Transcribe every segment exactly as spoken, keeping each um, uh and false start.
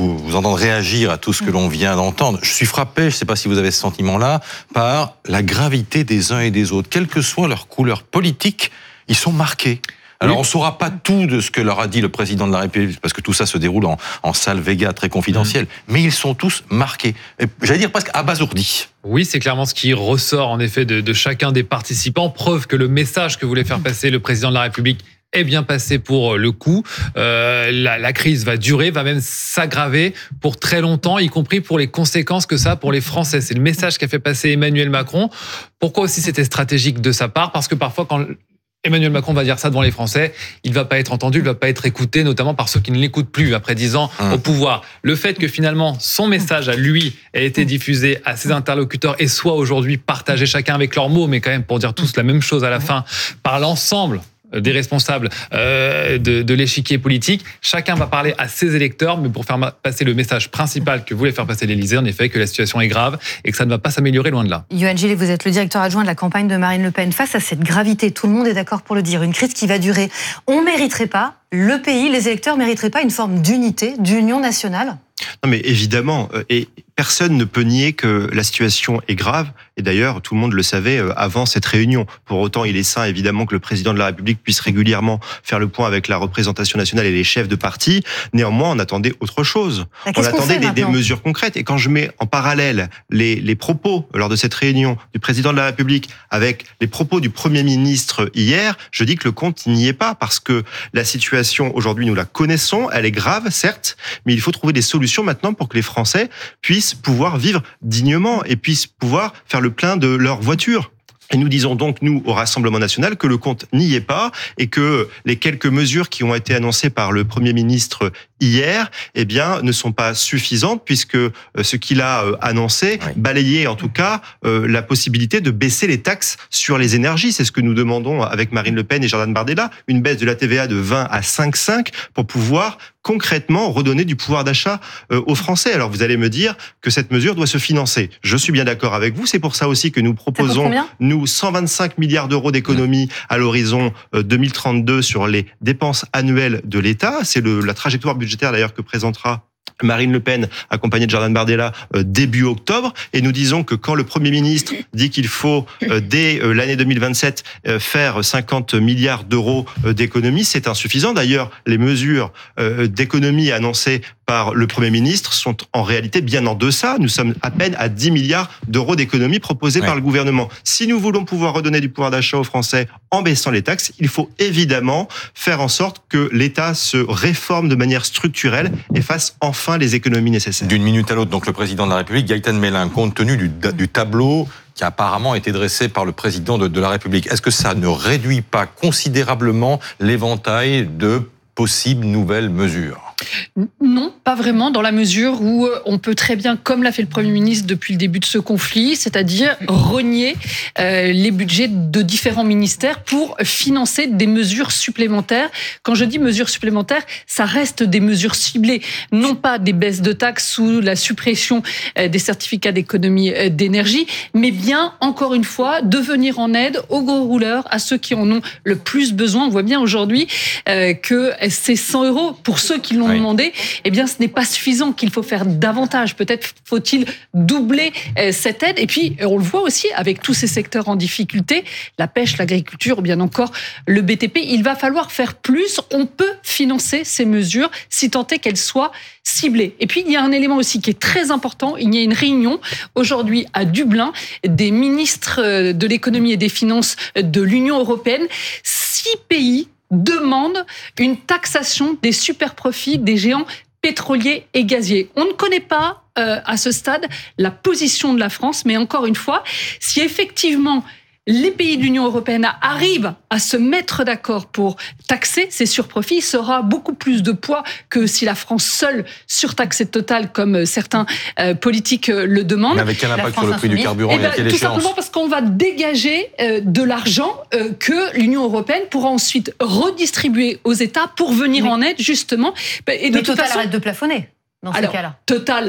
vous, vous entendre réagir à tout ce que l'on vient d'entendre. Je suis frappé, je ne sais pas si vous avez ce sentiment-là, par la gravité des uns et des autres. Quelle que soit leur couleur politique, ils sont marqués. Alors, oui. On ne saura pas tout de ce que leur a dit le président de la République, parce que tout ça se déroule en, en salle Vega très confidentielle, mmh. mais ils sont tous marqués. Et, j'allais dire presque abasourdis. Oui, c'est clairement ce qui ressort en effet de, de chacun des participants. Preuve que le message que voulait faire passer le président de la République est bien passé pour le coup. Euh, la, la crise va durer, va même s'aggraver pour très longtemps, y compris pour les conséquences que ça a pour les Français. C'est le message qu'a fait passer Emmanuel Macron. Pourquoi aussi c'était stratégique de sa part ? Parce que parfois, quand Emmanuel Macron va dire ça devant les Français, il ne va pas être entendu, il ne va pas être écouté, notamment par ceux qui ne l'écoutent plus après dix ans mmh. au pouvoir. Le fait que finalement son message à lui ait été diffusé à ses interlocuteurs et soit aujourd'hui partagé chacun avec leurs mots, mais quand même pour dire tous la même chose à la fin, par l'ensemble des responsables euh, de, de l'échiquier politique. Chacun va parler à ses électeurs, mais pour faire passer le message principal que voulait faire passer l'Élysée, en effet, que la situation est grave et que ça ne va pas s'améliorer loin de là. Yohann Gillet, vous êtes le directeur adjoint de la campagne de Marine Le Pen. Face à cette gravité, tout le monde est d'accord pour le dire, une crise qui va durer. On ne mériterait pas, le pays, les électeurs ne mériteraient pas une forme d'unité, d'union nationale ? Non mais évidemment, et personne ne peut nier que la situation est grave, et d'ailleurs tout le monde le savait avant cette réunion. Pour autant, il est sain évidemment que le président de la République puisse régulièrement faire le point avec la représentation nationale et les chefs de parti. Néanmoins, on attendait autre chose. Bah, on attendait des, des mesures concrètes, et quand je mets en parallèle les, les propos lors de cette réunion du président de la République avec les propos du Premier ministre hier, je dis que le compte n'y est pas, parce que la situation aujourd'hui nous la connaissons, elle est grave certes, mais il faut trouver des solutions maintenant pour que les Français puissent pouvoir vivre dignement et puissent pouvoir faire le plein de leur voiture. Et nous disons donc, nous, au Rassemblement national, que le compte n'y est pas et que les quelques mesures qui ont été annoncées par le Premier ministre hier, eh bien, ne sont pas suffisantes, puisque ce qu'il a annoncé oui. balayait en tout cas euh, la possibilité de baisser les taxes sur les énergies. C'est ce que nous demandons avec Marine Le Pen et Jordan Bardella, une baisse de la T V A de vingt à cinq virgule cinq pour pouvoir concrètement redonner du pouvoir d'achat aux Français. Alors vous allez me dire que cette mesure doit se financer. Je suis bien d'accord avec vous. C'est pour ça aussi que nous proposons, nous, cent vingt-cinq milliards d'euros d'économies à l'horizon deux mille trente-deux sur les dépenses annuelles de l'État. C'est le, la trajectoire budgétaire d'ailleurs que présentera Marine Le Pen, accompagnée de Jordan Bardella, euh, début octobre. Et nous disons que quand le Premier ministre dit qu'il faut, euh, dès euh, l'année deux mille vingt-sept, euh, faire cinquante milliards d'euros euh, d'économies, c'est insuffisant. D'ailleurs, les mesures euh, d'économie annoncées par le Premier ministre sont en réalité bien en deçà. Nous sommes à peine à dix milliards d'euros d'économies proposées ouais. par le gouvernement. Si nous voulons pouvoir redonner du pouvoir d'achat aux Français en baissant les taxes, il faut évidemment faire en sorte que l'État se réforme de manière structurelle et fasse enfin les économies nécessaires. D'une minute à l'autre, donc le président de la République, Gaëtan Meslin, compte tenu du, du tableau qui a apparemment été dressé par le président de, de la République, est-ce que ça ne réduit pas considérablement l'éventail de possibles nouvelles mesures ? Non, pas vraiment, dans la mesure où on peut très bien, comme l'a fait le Premier ministre depuis le début de ce conflit, c'est-à-dire renier euh, les budgets de différents ministères pour financer des mesures supplémentaires. Quand je dis mesures supplémentaires, ça reste des mesures ciblées, non pas des baisses de taxes ou la suppression euh, des certificats d'économie euh, d'énergie, mais bien, encore une fois, de venir en aide aux gros rouleurs, à ceux qui en ont le plus besoin. On voit bien aujourd'hui euh, que ces cent euros, pour ceux qui l'ont demandé, eh bien, ce n'est pas suffisant, qu'il faut faire davantage. Peut-être faut-il doubler cette aide. Et puis, on le voit aussi avec tous ces secteurs en difficulté, la pêche, l'agriculture, ou bien encore le B T P. Il va falloir faire plus. On peut financer ces mesures si tant est qu'elles soient ciblées. Et puis, il y a un élément aussi qui est très important. Il y a une réunion aujourd'hui à Dublin des ministres de l'économie et des finances de l'Union européenne. Six pays demande une taxation des superprofits des géants pétroliers et gaziers. On ne connaît pas euh, à ce stade la position de la France, mais encore une fois, si effectivement les pays de l'Union européenne arrivent à se mettre d'accord pour taxer ces surprofits, il sera beaucoup plus de poids que si la France seule surtaxait Total, comme certains euh, politiques euh, le demandent. Mais avec quel impact sur le prix du carburant et, et à quelle tout échéance ? Simplement parce qu'on va dégager euh, de l'argent euh, que l'Union européenne pourra ensuite redistribuer aux États pour venir oui. en aide, justement. Et de Mais toute Total façon, arrête de plafonner. Dans Alors, ces cas-là. Total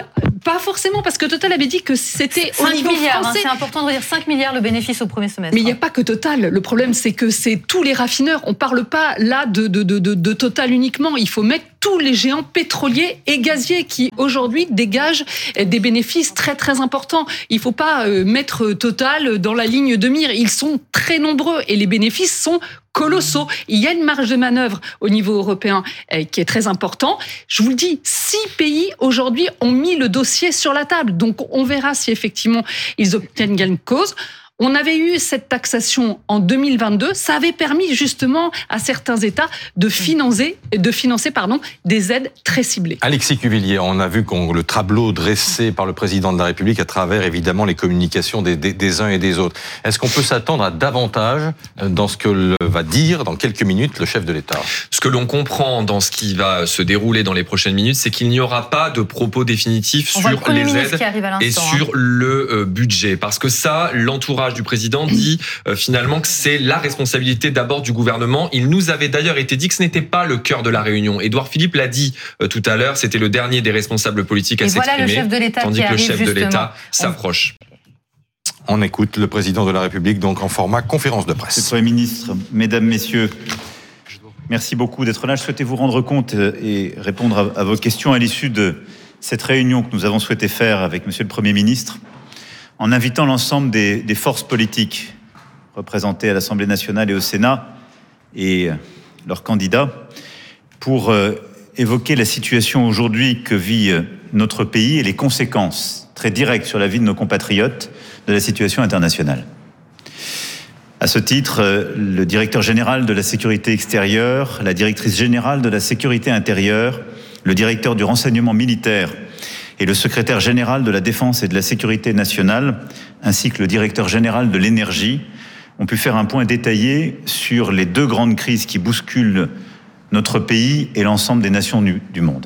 Pas forcément, parce que Total avait dit que c'était au cinq niveau milliards, français. Hein, c'est important de dire cinq milliards le bénéfice au premier semestre. Mais il n'y a pas que Total. Le problème, c'est que c'est tous les raffineurs. On ne parle pas là de, de, de, de, de Total uniquement. Il faut mettre tous les géants pétroliers et gaziers qui, aujourd'hui, dégagent des bénéfices très, très importants. Il ne faut pas mettre Total dans la ligne de mire. Ils sont très nombreux et les bénéfices sont colossaux. Il y a une marge de manœuvre au niveau européen qui est très important. Je vous le dis, six pays aujourd'hui ont mis le dossier sur la table. Donc, on verra si effectivement ils obtiennent gain de cause. On avait eu cette taxation en deux mille vingt-deux. Ça avait permis justement à certains États de financer, de financer pardon, des aides très ciblées. Alexis Cuvillier, on a vu qu'on, le tableau dressé par le président de la République à travers évidemment les communications des, des, des uns et des autres. Est-ce qu'on peut s'attendre à davantage dans ce que le, va dire dans quelques minutes le chef de l'État ? Ce que l'on comprend dans ce qui va se dérouler dans les prochaines minutes, c'est qu'il n'y aura pas de propos définitifs on sur le les aides et sur hein. le euh, budget. Parce que ça, l'entourage du président dit euh, finalement que c'est la responsabilité d'abord du gouvernement. Il nous avait d'ailleurs été dit que ce n'était pas le cœur de la réunion. Édouard Philippe l'a dit euh, tout à l'heure, c'était le dernier des responsables politiques à et s'exprimer, voilà le chef de l'État tandis qui que le arrive, chef justement. de l'État s'approche. On écoute le président de la République donc en format conférence de presse. Monsieur le Premier ministre, Mesdames, Messieurs, merci beaucoup d'être là. Je souhaitais vous rendre compte et répondre à vos questions à l'issue de cette réunion que nous avons souhaité faire avec Monsieur le Premier ministre, en invitant l'ensemble des, des forces politiques représentées à l'Assemblée nationale et au Sénat et leurs candidats pour euh, évoquer la situation aujourd'hui que vit notre pays et les conséquences très directes sur la vie de nos compatriotes de la situation internationale. À ce titre, le directeur général de la sécurité extérieure, la directrice générale de la sécurité intérieure, le directeur du renseignement militaire et le secrétaire général de la défense et de la sécurité nationale, ainsi que le directeur général de l'énergie, ont pu faire un point détaillé sur les deux grandes crises qui bousculent notre pays et l'ensemble des nations du, du monde.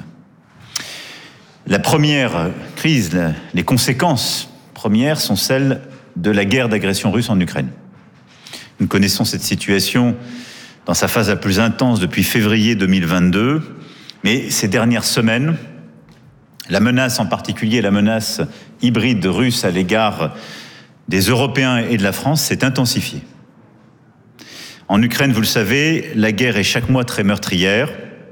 La première crise, les conséquences premières sont celles de la guerre d'agression russe en Ukraine. Nous connaissons cette situation dans sa phase la plus intense depuis février deux mille vingt-deux, mais ces dernières semaines, la menace en particulier, la menace hybride russe à l'égard des Européens et de la France s'est intensifiée. En Ukraine, vous le savez, la guerre est chaque mois très meurtrière,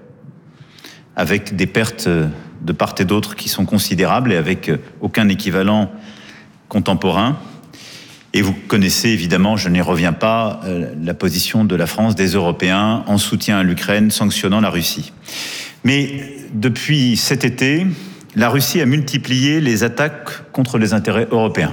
avec des pertes de part et d'autre qui sont considérables et avec aucun équivalent contemporain. Et vous connaissez évidemment, je n'y reviens pas, la position de la France, des Européens en soutien à l'Ukraine, sanctionnant la Russie. Mais depuis cet été, la Russie a multiplié les attaques contre les intérêts européens.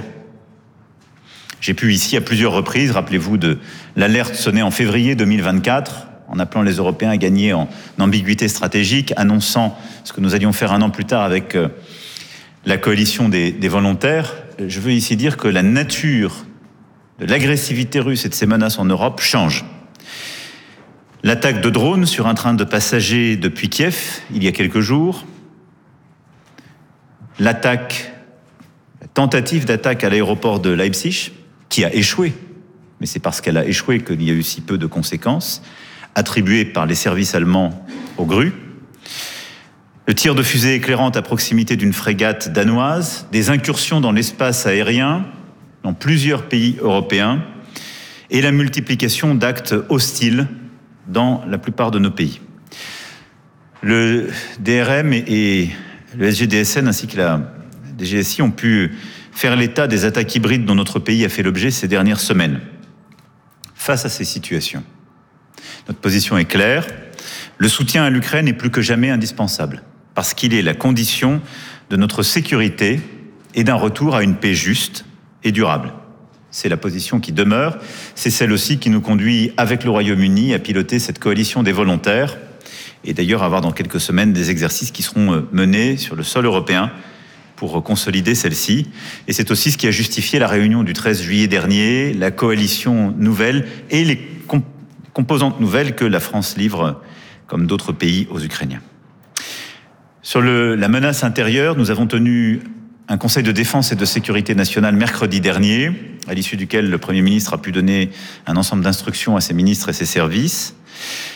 J'ai pu ici à plusieurs reprises, rappelez-vous de l'alerte sonnée en février deux mille vingt-quatre, en appelant les Européens à gagner en ambiguïté stratégique, annonçant ce que nous allions faire un an plus tard avec la coalition des, des volontaires. Je veux ici dire que la nature de l'agressivité russe et de ses menaces en Europe change. L'attaque de drones sur un train de passagers depuis Kiev, il y a quelques jours. L'attaque, la tentative d'attaque à l'aéroport de Leipzig, qui a échoué, mais c'est parce qu'elle a échoué qu'il y a eu si peu de conséquences, attribuées par les services allemands aux grues. Le tir de fusée éclairante à proximité d'une frégate danoise, des incursions dans l'espace aérien dans plusieurs pays européens et la multiplication d'actes hostiles dans la plupart de nos pays. Le D R M et le S G D S N ainsi que la D G S I ont pu faire l'état des attaques hybrides dont notre pays a fait l'objet ces dernières semaines. Face à ces situations, notre position est claire. Le soutien à l'Ukraine est plus que jamais indispensable parce qu'il est la condition de notre sécurité et d'un retour à une paix juste et durable. C'est la position qui demeure. C'est celle aussi qui nous conduit, avec le Royaume-Uni, à piloter cette coalition des volontaires et d'ailleurs avoir dans quelques semaines des exercices qui seront menés sur le sol européen pour consolider celle-ci. Et c'est aussi ce qui a justifié la réunion du treize juillet dernier, la coalition nouvelle et les comp- composantes nouvelles que la France livre, comme d'autres pays, aux Ukrainiens. Sur le, la menace intérieure, nous avons tenu un conseil de défense et de sécurité nationale mercredi dernier, à l'issue duquel le Premier ministre a pu donner un ensemble d'instructions à ses ministres et ses services.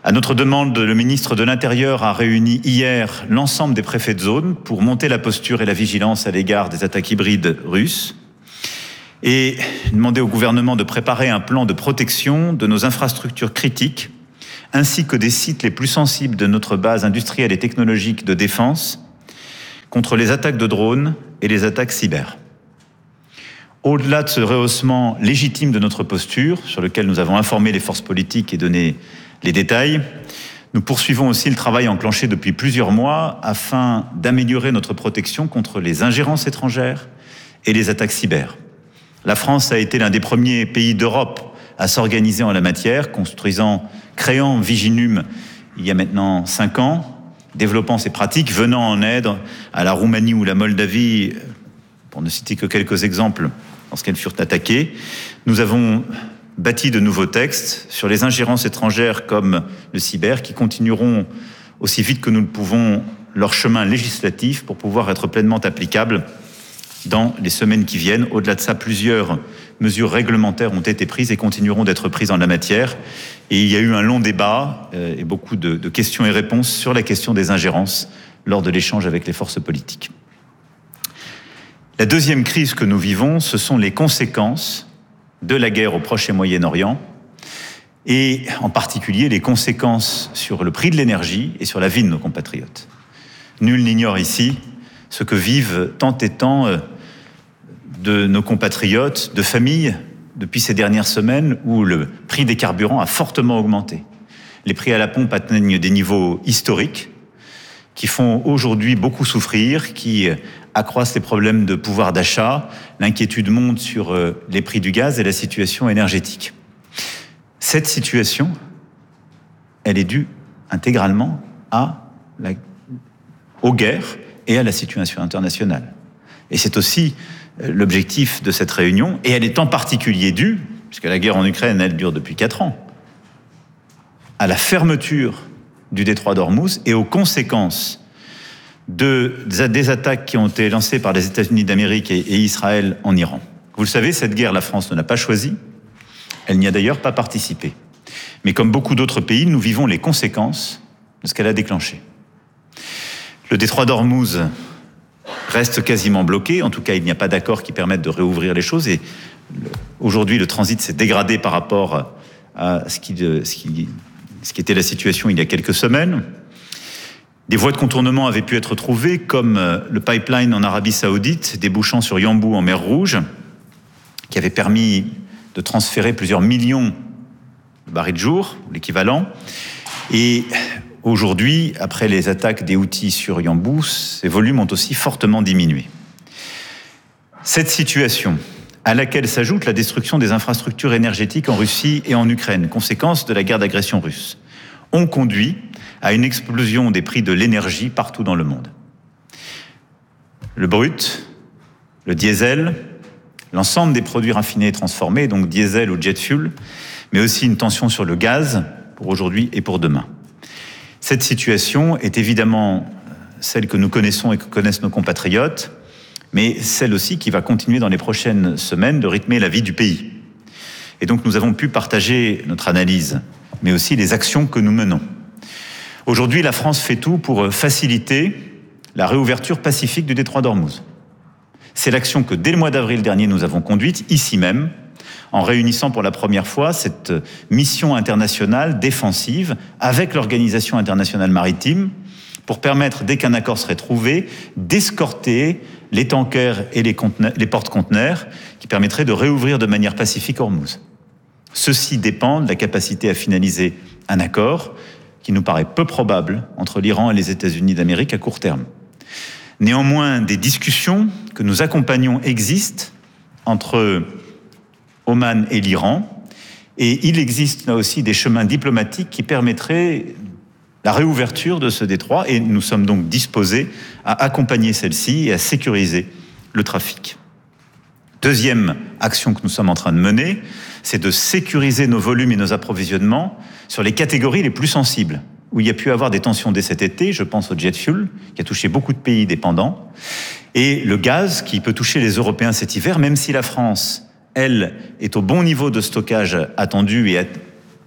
À notre demande, le ministre de l'Intérieur a réuni hier l'ensemble des préfets de zone pour monter la posture et la vigilance à l'égard des attaques hybrides russes et demander au gouvernement de préparer un plan de protection de nos infrastructures critiques ainsi que des sites les plus sensibles de notre base industrielle et technologique de défense contre les attaques de drones et les attaques cyber. Au-delà de ce rehaussement légitime de notre posture, sur lequel nous avons informé les forces politiques et donné les détails, nous poursuivons aussi le travail enclenché depuis plusieurs mois afin d'améliorer notre protection contre les ingérences étrangères et les attaques cyber. La France a été l'un des premiers pays d'Europe à s'organiser en la matière, construisant, créant Viginum il y a maintenant cinq ans, développant ces pratiques, venant en aide à la Roumanie ou la Moldavie, pour ne citer que quelques exemples, lorsqu'elles furent attaquées. Nous avons bâti de nouveaux textes sur les ingérences étrangères comme le cyber, qui continueront aussi vite que nous le pouvons leur chemin législatif pour pouvoir être pleinement applicables dans les semaines qui viennent. Au-delà de ça, plusieurs mesures réglementaires ont été prises et continueront d'être prises en la matière. Et il y a eu un long débat euh, et beaucoup de, de questions et réponses sur la question des ingérences lors de l'échange avec les forces politiques. La deuxième crise que nous vivons, ce sont les conséquences de la guerre au Proche et Moyen-Orient, et en particulier les conséquences sur le prix de l'énergie et sur la vie de nos compatriotes. Nul n'ignore ici ce que vivent tant et tant de nos compatriotes, de familles, depuis ces dernières semaines où le prix des carburants a fortement augmenté. Les prix à la pompe atteignent des niveaux historiques qui font aujourd'hui beaucoup souffrir, qui accroissent les problèmes de pouvoir d'achat, l'inquiétude monte sur les prix du gaz et la situation énergétique. Cette situation, elle est due intégralement à la, aux guerres et à la situation internationale. Et c'est aussi l'objectif de cette réunion, et elle est en particulier due, puisque la guerre en Ukraine, elle dure depuis quatre ans, à la fermeture du détroit d'Ormuz et aux conséquences de, des attaques qui ont été lancées par les États-Unis d'Amérique et, et Israël en Iran. Vous le savez, cette guerre, la France ne l'a pas choisie. Elle n'y a d'ailleurs pas participé. Mais comme beaucoup d'autres pays, nous vivons les conséquences de ce qu'elle a déclenché. Le détroit d'Ormuz reste quasiment bloqué. En tout cas, il n'y a pas d'accord qui permette de réouvrir les choses. Et le, aujourd'hui, le transit s'est dégradé par rapport à ce qui, ce qui, ce qui était la situation il y a quelques semaines. Des voies de contournement avaient pu être trouvées, comme le pipeline en Arabie Saoudite, débouchant sur Yanbu en mer Rouge, qui avait permis de transférer plusieurs millions de barils de jour, l'équivalent. Et aujourd'hui, après les attaques des Houthis sur Yanbu, ces volumes ont aussi fortement diminué. Cette situation, à laquelle s'ajoute la destruction des infrastructures énergétiques en Russie et en Ukraine, conséquence de la guerre d'agression russe, ont conduit à une explosion des prix de l'énergie partout dans le monde. Le brut, le diesel, l'ensemble des produits raffinés et transformés, donc diesel ou jet fuel, mais aussi une tension sur le gaz pour aujourd'hui et pour demain. Cette situation est évidemment celle que nous connaissons et que connaissent nos compatriotes, mais celle aussi qui va continuer dans les prochaines semaines de rythmer la vie du pays. Et donc nous avons pu partager notre analyse, mais aussi les actions que nous menons. Aujourd'hui, la France fait tout pour faciliter la réouverture pacifique du détroit d'Ormuz. C'est l'action que dès le mois d'avril dernier nous avons conduite, ici même, en réunissant pour la première fois cette mission internationale défensive avec l'Organisation internationale maritime pour permettre, dès qu'un accord serait trouvé, d'escorter les tankers et les, les porte-conteneurs qui permettraient de réouvrir de manière pacifique Ormuz. Ceci dépend de la capacité à finaliser un accord qui nous paraît peu probable entre l'Iran et les États-Unis d'Amérique à court terme. Néanmoins, des discussions que nous accompagnons existent entre Oman et l'Iran, et il existe là aussi des chemins diplomatiques qui permettraient la réouverture de ce détroit, et nous sommes donc disposés à accompagner celle-ci et à sécuriser le trafic. Deuxième action que nous sommes en train de mener, c'est de sécuriser nos volumes et nos approvisionnements sur les catégories les plus sensibles, où il y a pu avoir des tensions dès cet été. Je pense au jet fuel, qui a touché beaucoup de pays dépendants, et le gaz, qui peut toucher les Européens cet hiver, même si la France, elle, est au bon niveau de stockage attendu et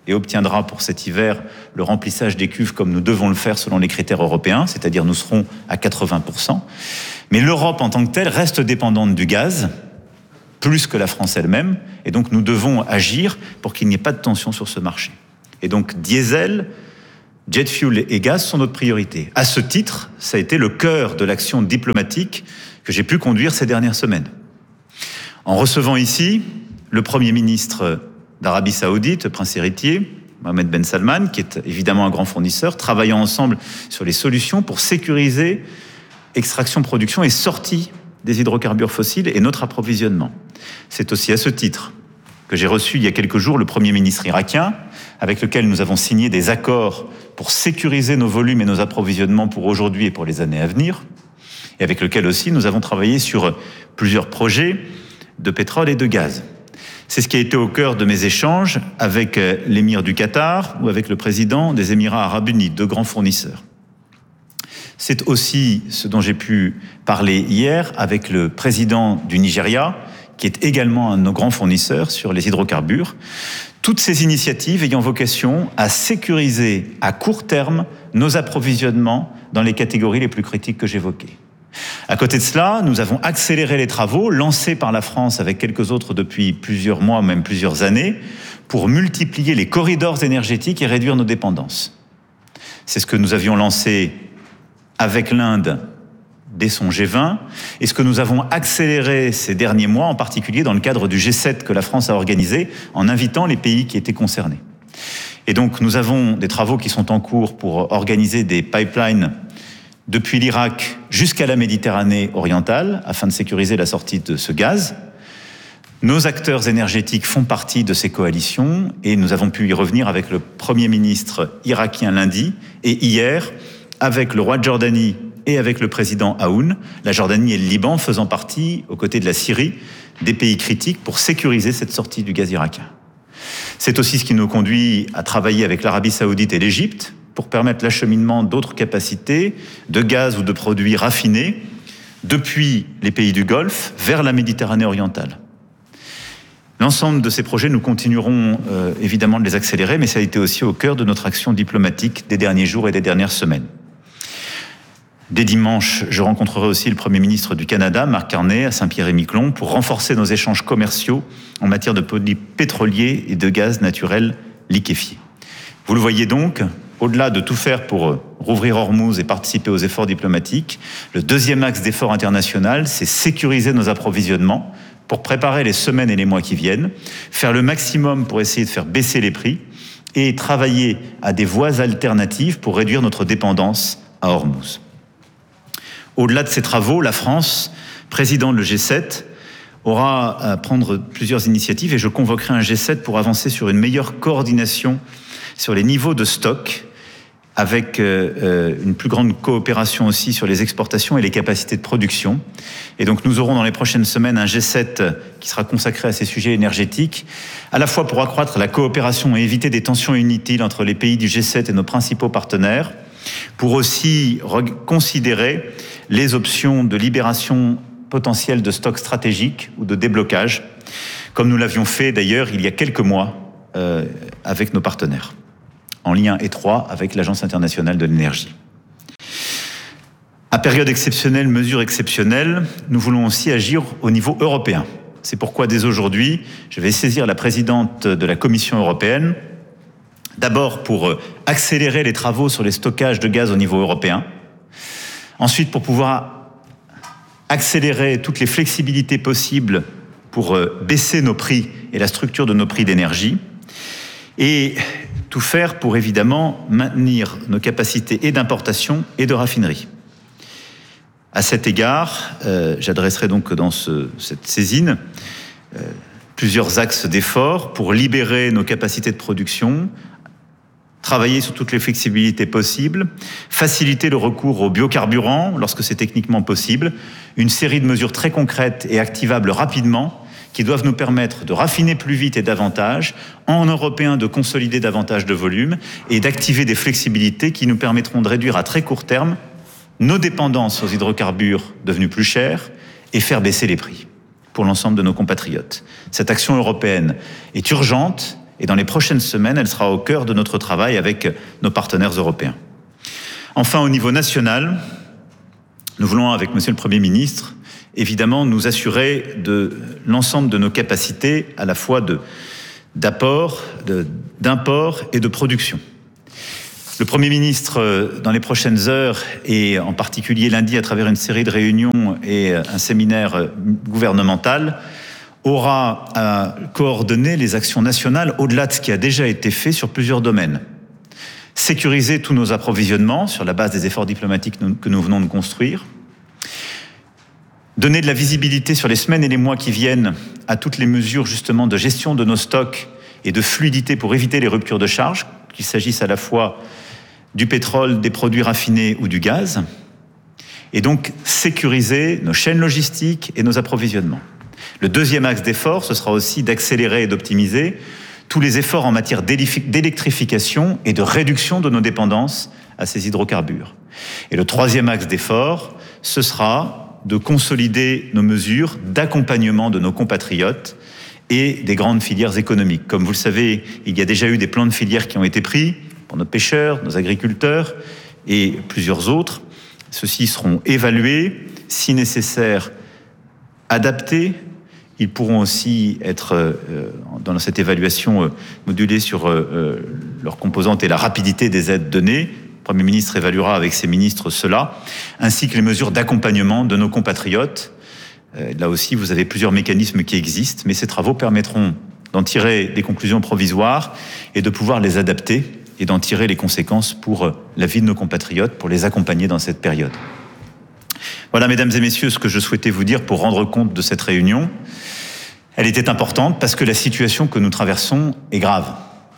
et obtiendra pour cet hiver le remplissage des cuves comme nous devons le faire selon les critères européens, c'est-à-dire nous serons à quatre-vingts pour cent. Mais l'Europe en tant que telle reste dépendante du gaz, plus que la France elle-même, et donc nous devons agir pour qu'il n'y ait pas de tension sur ce marché. Et donc diesel, jet fuel et gaz sont notre priorité. À ce titre, ça a été le cœur de l'action diplomatique que j'ai pu conduire ces dernières semaines. En recevant ici le Premier ministre d'Arabie Saoudite, le prince héritier, Mohammed Ben Salman, qui est évidemment un grand fournisseur, travaillant ensemble sur les solutions pour sécuriser extraction, production et sortie des hydrocarbures fossiles et notre approvisionnement. C'est aussi à ce titre que j'ai reçu il y a quelques jours le Premier ministre irakien, avec lequel nous avons signé des accords pour sécuriser nos volumes et nos approvisionnements pour aujourd'hui et pour les années à venir, et avec lequel aussi nous avons travaillé sur plusieurs projets de pétrole et de gaz. C'est ce qui a été au cœur de mes échanges avec l'émir du Qatar ou avec le président des Émirats arabes unis, deux grands fournisseurs. C'est aussi ce dont j'ai pu parler hier avec le président du Nigeria, qui est également un de nos grands fournisseurs sur les hydrocarbures. Toutes ces initiatives ayant vocation à sécuriser à court terme nos approvisionnements dans les catégories les plus critiques que j'évoquais. À côté de cela, nous avons accéléré les travaux lancés par la France avec quelques autres depuis plusieurs mois, même plusieurs années, pour multiplier les corridors énergétiques et réduire nos dépendances. C'est ce que nous avions lancé avec l'Inde dès son G vingt, et ce que nous avons accéléré ces derniers mois, en particulier dans le cadre du G sept que la France a organisé, en invitant les pays qui étaient concernés. Et donc nous avons des travaux qui sont en cours pour organiser des pipelines depuis l'Irak jusqu'à la Méditerranée orientale, afin de sécuriser la sortie de ce gaz. Nos acteurs énergétiques font partie de ces coalitions, et nous avons pu y revenir avec le Premier ministre irakien lundi, et hier, avec le roi de Jordanie et avec le président Aoun, la Jordanie et le Liban faisant partie, aux côtés de la Syrie, des pays critiques pour sécuriser cette sortie du gaz irakien. C'est aussi ce qui nous conduit à travailler avec l'Arabie Saoudite et l'Égypte pour permettre l'acheminement d'autres capacités de gaz ou de produits raffinés depuis les pays du Golfe vers la Méditerranée orientale. L'ensemble de ces projets, nous continuerons euh, évidemment de les accélérer, mais ça a été aussi au cœur de notre action diplomatique des derniers jours et des dernières semaines. Dès dimanche, je rencontrerai aussi le Premier ministre du Canada, Mark Carney, à Saint-Pierre-et-Miquelon, pour renforcer nos échanges commerciaux en matière de produits pétroliers et de gaz naturel liquéfié. Vous le voyez donc, au-delà de tout faire pour rouvrir Hormuz et participer aux efforts diplomatiques, le deuxième axe d'effort international, c'est sécuriser nos approvisionnements pour préparer les semaines et les mois qui viennent, faire le maximum pour essayer de faire baisser les prix et travailler à des voies alternatives pour réduire notre dépendance à Hormuz. Au-delà de ces travaux, la France, présidente du G sept, aura à prendre plusieurs initiatives et je convoquerai un G sept pour avancer sur une meilleure coordination sur les niveaux de stock, avec euh, une plus grande coopération aussi sur les exportations et les capacités de production. Et donc nous aurons dans les prochaines semaines un G sept qui sera consacré à ces sujets énergétiques, à la fois pour accroître la coopération et éviter des tensions inutiles entre les pays du G sept et nos principaux partenaires, pour aussi considérer les options de libération potentielle de stocks stratégiques ou de déblocage, comme nous l'avions fait d'ailleurs il y a quelques mois euh, avec nos partenaires, en lien étroit avec l'Agence internationale de l'énergie. À période exceptionnelle, mesure exceptionnelle, nous voulons aussi agir au niveau européen. C'est pourquoi dès aujourd'hui, je vais saisir la présidente de la Commission européenne, d'abord pour accélérer les travaux sur les stockages de gaz au niveau européen, ensuite pour pouvoir accélérer toutes les flexibilités possibles pour baisser nos prix et la structure de nos prix d'énergie, et tout faire pour évidemment maintenir nos capacités et d'importation et de raffinerie. À cet égard, euh, j'adresserai donc dans ce, cette saisine euh, plusieurs axes d'efforts pour libérer nos capacités de production, travailler sur toutes les flexibilités possibles, faciliter le recours aux biocarburants lorsque c'est techniquement possible, une série de mesures très concrètes et activables rapidement qui doivent nous permettre de raffiner plus vite et davantage, en européen de consolider davantage de volume et d'activer des flexibilités qui nous permettront de réduire à très court terme nos dépendances aux hydrocarbures devenus plus chers et faire baisser les prix pour l'ensemble de nos compatriotes. Cette action européenne est urgente Et dans les prochaines semaines, elle sera au cœur de notre travail avec nos partenaires européens. Enfin, au niveau national, nous voulons, avec Monsieur le Premier ministre, évidemment, nous assurer de l'ensemble de nos capacités, à la fois de, d'apport, de, d'import et de production. Le Premier ministre, dans les prochaines heures, et en particulier lundi, à travers une série de réunions et un séminaire gouvernemental, aura à coordonner les actions nationales au-delà de ce qui a déjà été fait sur plusieurs domaines. Sécuriser tous nos approvisionnements sur la base des efforts diplomatiques que nous venons de construire. Donner de la visibilité sur les semaines et les mois qui viennent à toutes les mesures justement de gestion de nos stocks et de fluidité pour éviter les ruptures de charge, qu'il s'agisse à la fois du pétrole, des produits raffinés ou du gaz. Et donc sécuriser nos chaînes logistiques et nos approvisionnements. Le deuxième axe d'effort, ce sera aussi d'accélérer et d'optimiser tous les efforts en matière d'électrification et de réduction de nos dépendances à ces hydrocarbures. Et le troisième axe d'effort, ce sera de consolider nos mesures d'accompagnement de nos compatriotes et des grandes filières économiques. Comme vous le savez, il y a déjà eu des plans de filières qui ont été pris pour nos pêcheurs, nos agriculteurs et plusieurs autres. Ceux-ci seront évalués, si nécessaire, adaptés. Ils pourront aussi être, euh, dans cette évaluation, euh, modulés sur euh, leurs composantes et la rapidité des aides données. Le Premier ministre évaluera avec ses ministres cela, ainsi que les mesures d'accompagnement de nos compatriotes. Euh, là aussi, vous avez plusieurs mécanismes qui existent, mais ces travaux permettront d'en tirer des conclusions provisoires et de pouvoir les adapter et d'en tirer les conséquences pour la vie de nos compatriotes, pour les accompagner dans cette période. Voilà, mesdames et messieurs, ce que je souhaitais vous dire pour rendre compte de cette réunion. Elle était importante parce que la situation que nous traversons est grave.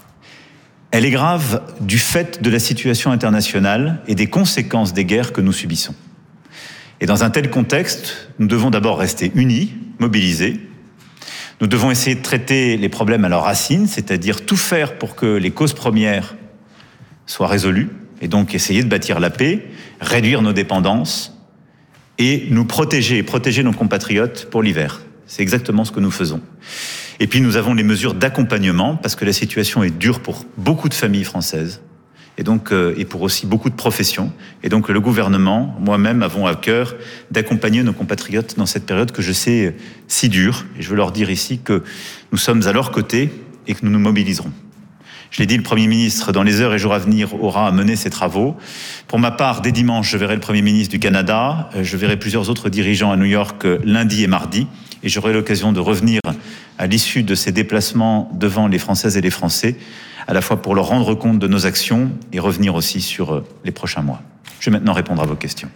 Elle est grave du fait de la situation internationale et des conséquences des guerres que nous subissons. Et dans un tel contexte, nous devons d'abord rester unis, mobilisés. Nous devons essayer de traiter les problèmes à leurs racines, c'est-à-dire tout faire pour que les causes premières soient résolues, et donc essayer de bâtir la paix, réduire nos dépendances, et nous protéger, et protéger nos compatriotes pour l'hiver. C'est exactement ce que nous faisons. Et puis nous avons les mesures d'accompagnement, parce que la situation est dure pour beaucoup de familles françaises, et donc euh, et pour aussi beaucoup de professions. Et donc le gouvernement, moi-même, avons à cœur d'accompagner nos compatriotes dans cette période que je sais euh, si dure. Et je veux leur dire ici que nous sommes à leur côté et que nous nous mobiliserons. Je l'ai dit, le Premier ministre, dans les heures et jours à venir, aura à mener ses travaux. Pour ma part, dès dimanche, je verrai le Premier ministre du Canada. Je verrai plusieurs autres dirigeants à New York lundi et mardi. Et j'aurai l'occasion de revenir à l'issue de ces déplacements devant les Françaises et les Français, à la fois pour leur rendre compte de nos actions et revenir aussi sur les prochains mois. Je vais maintenant répondre à vos questions.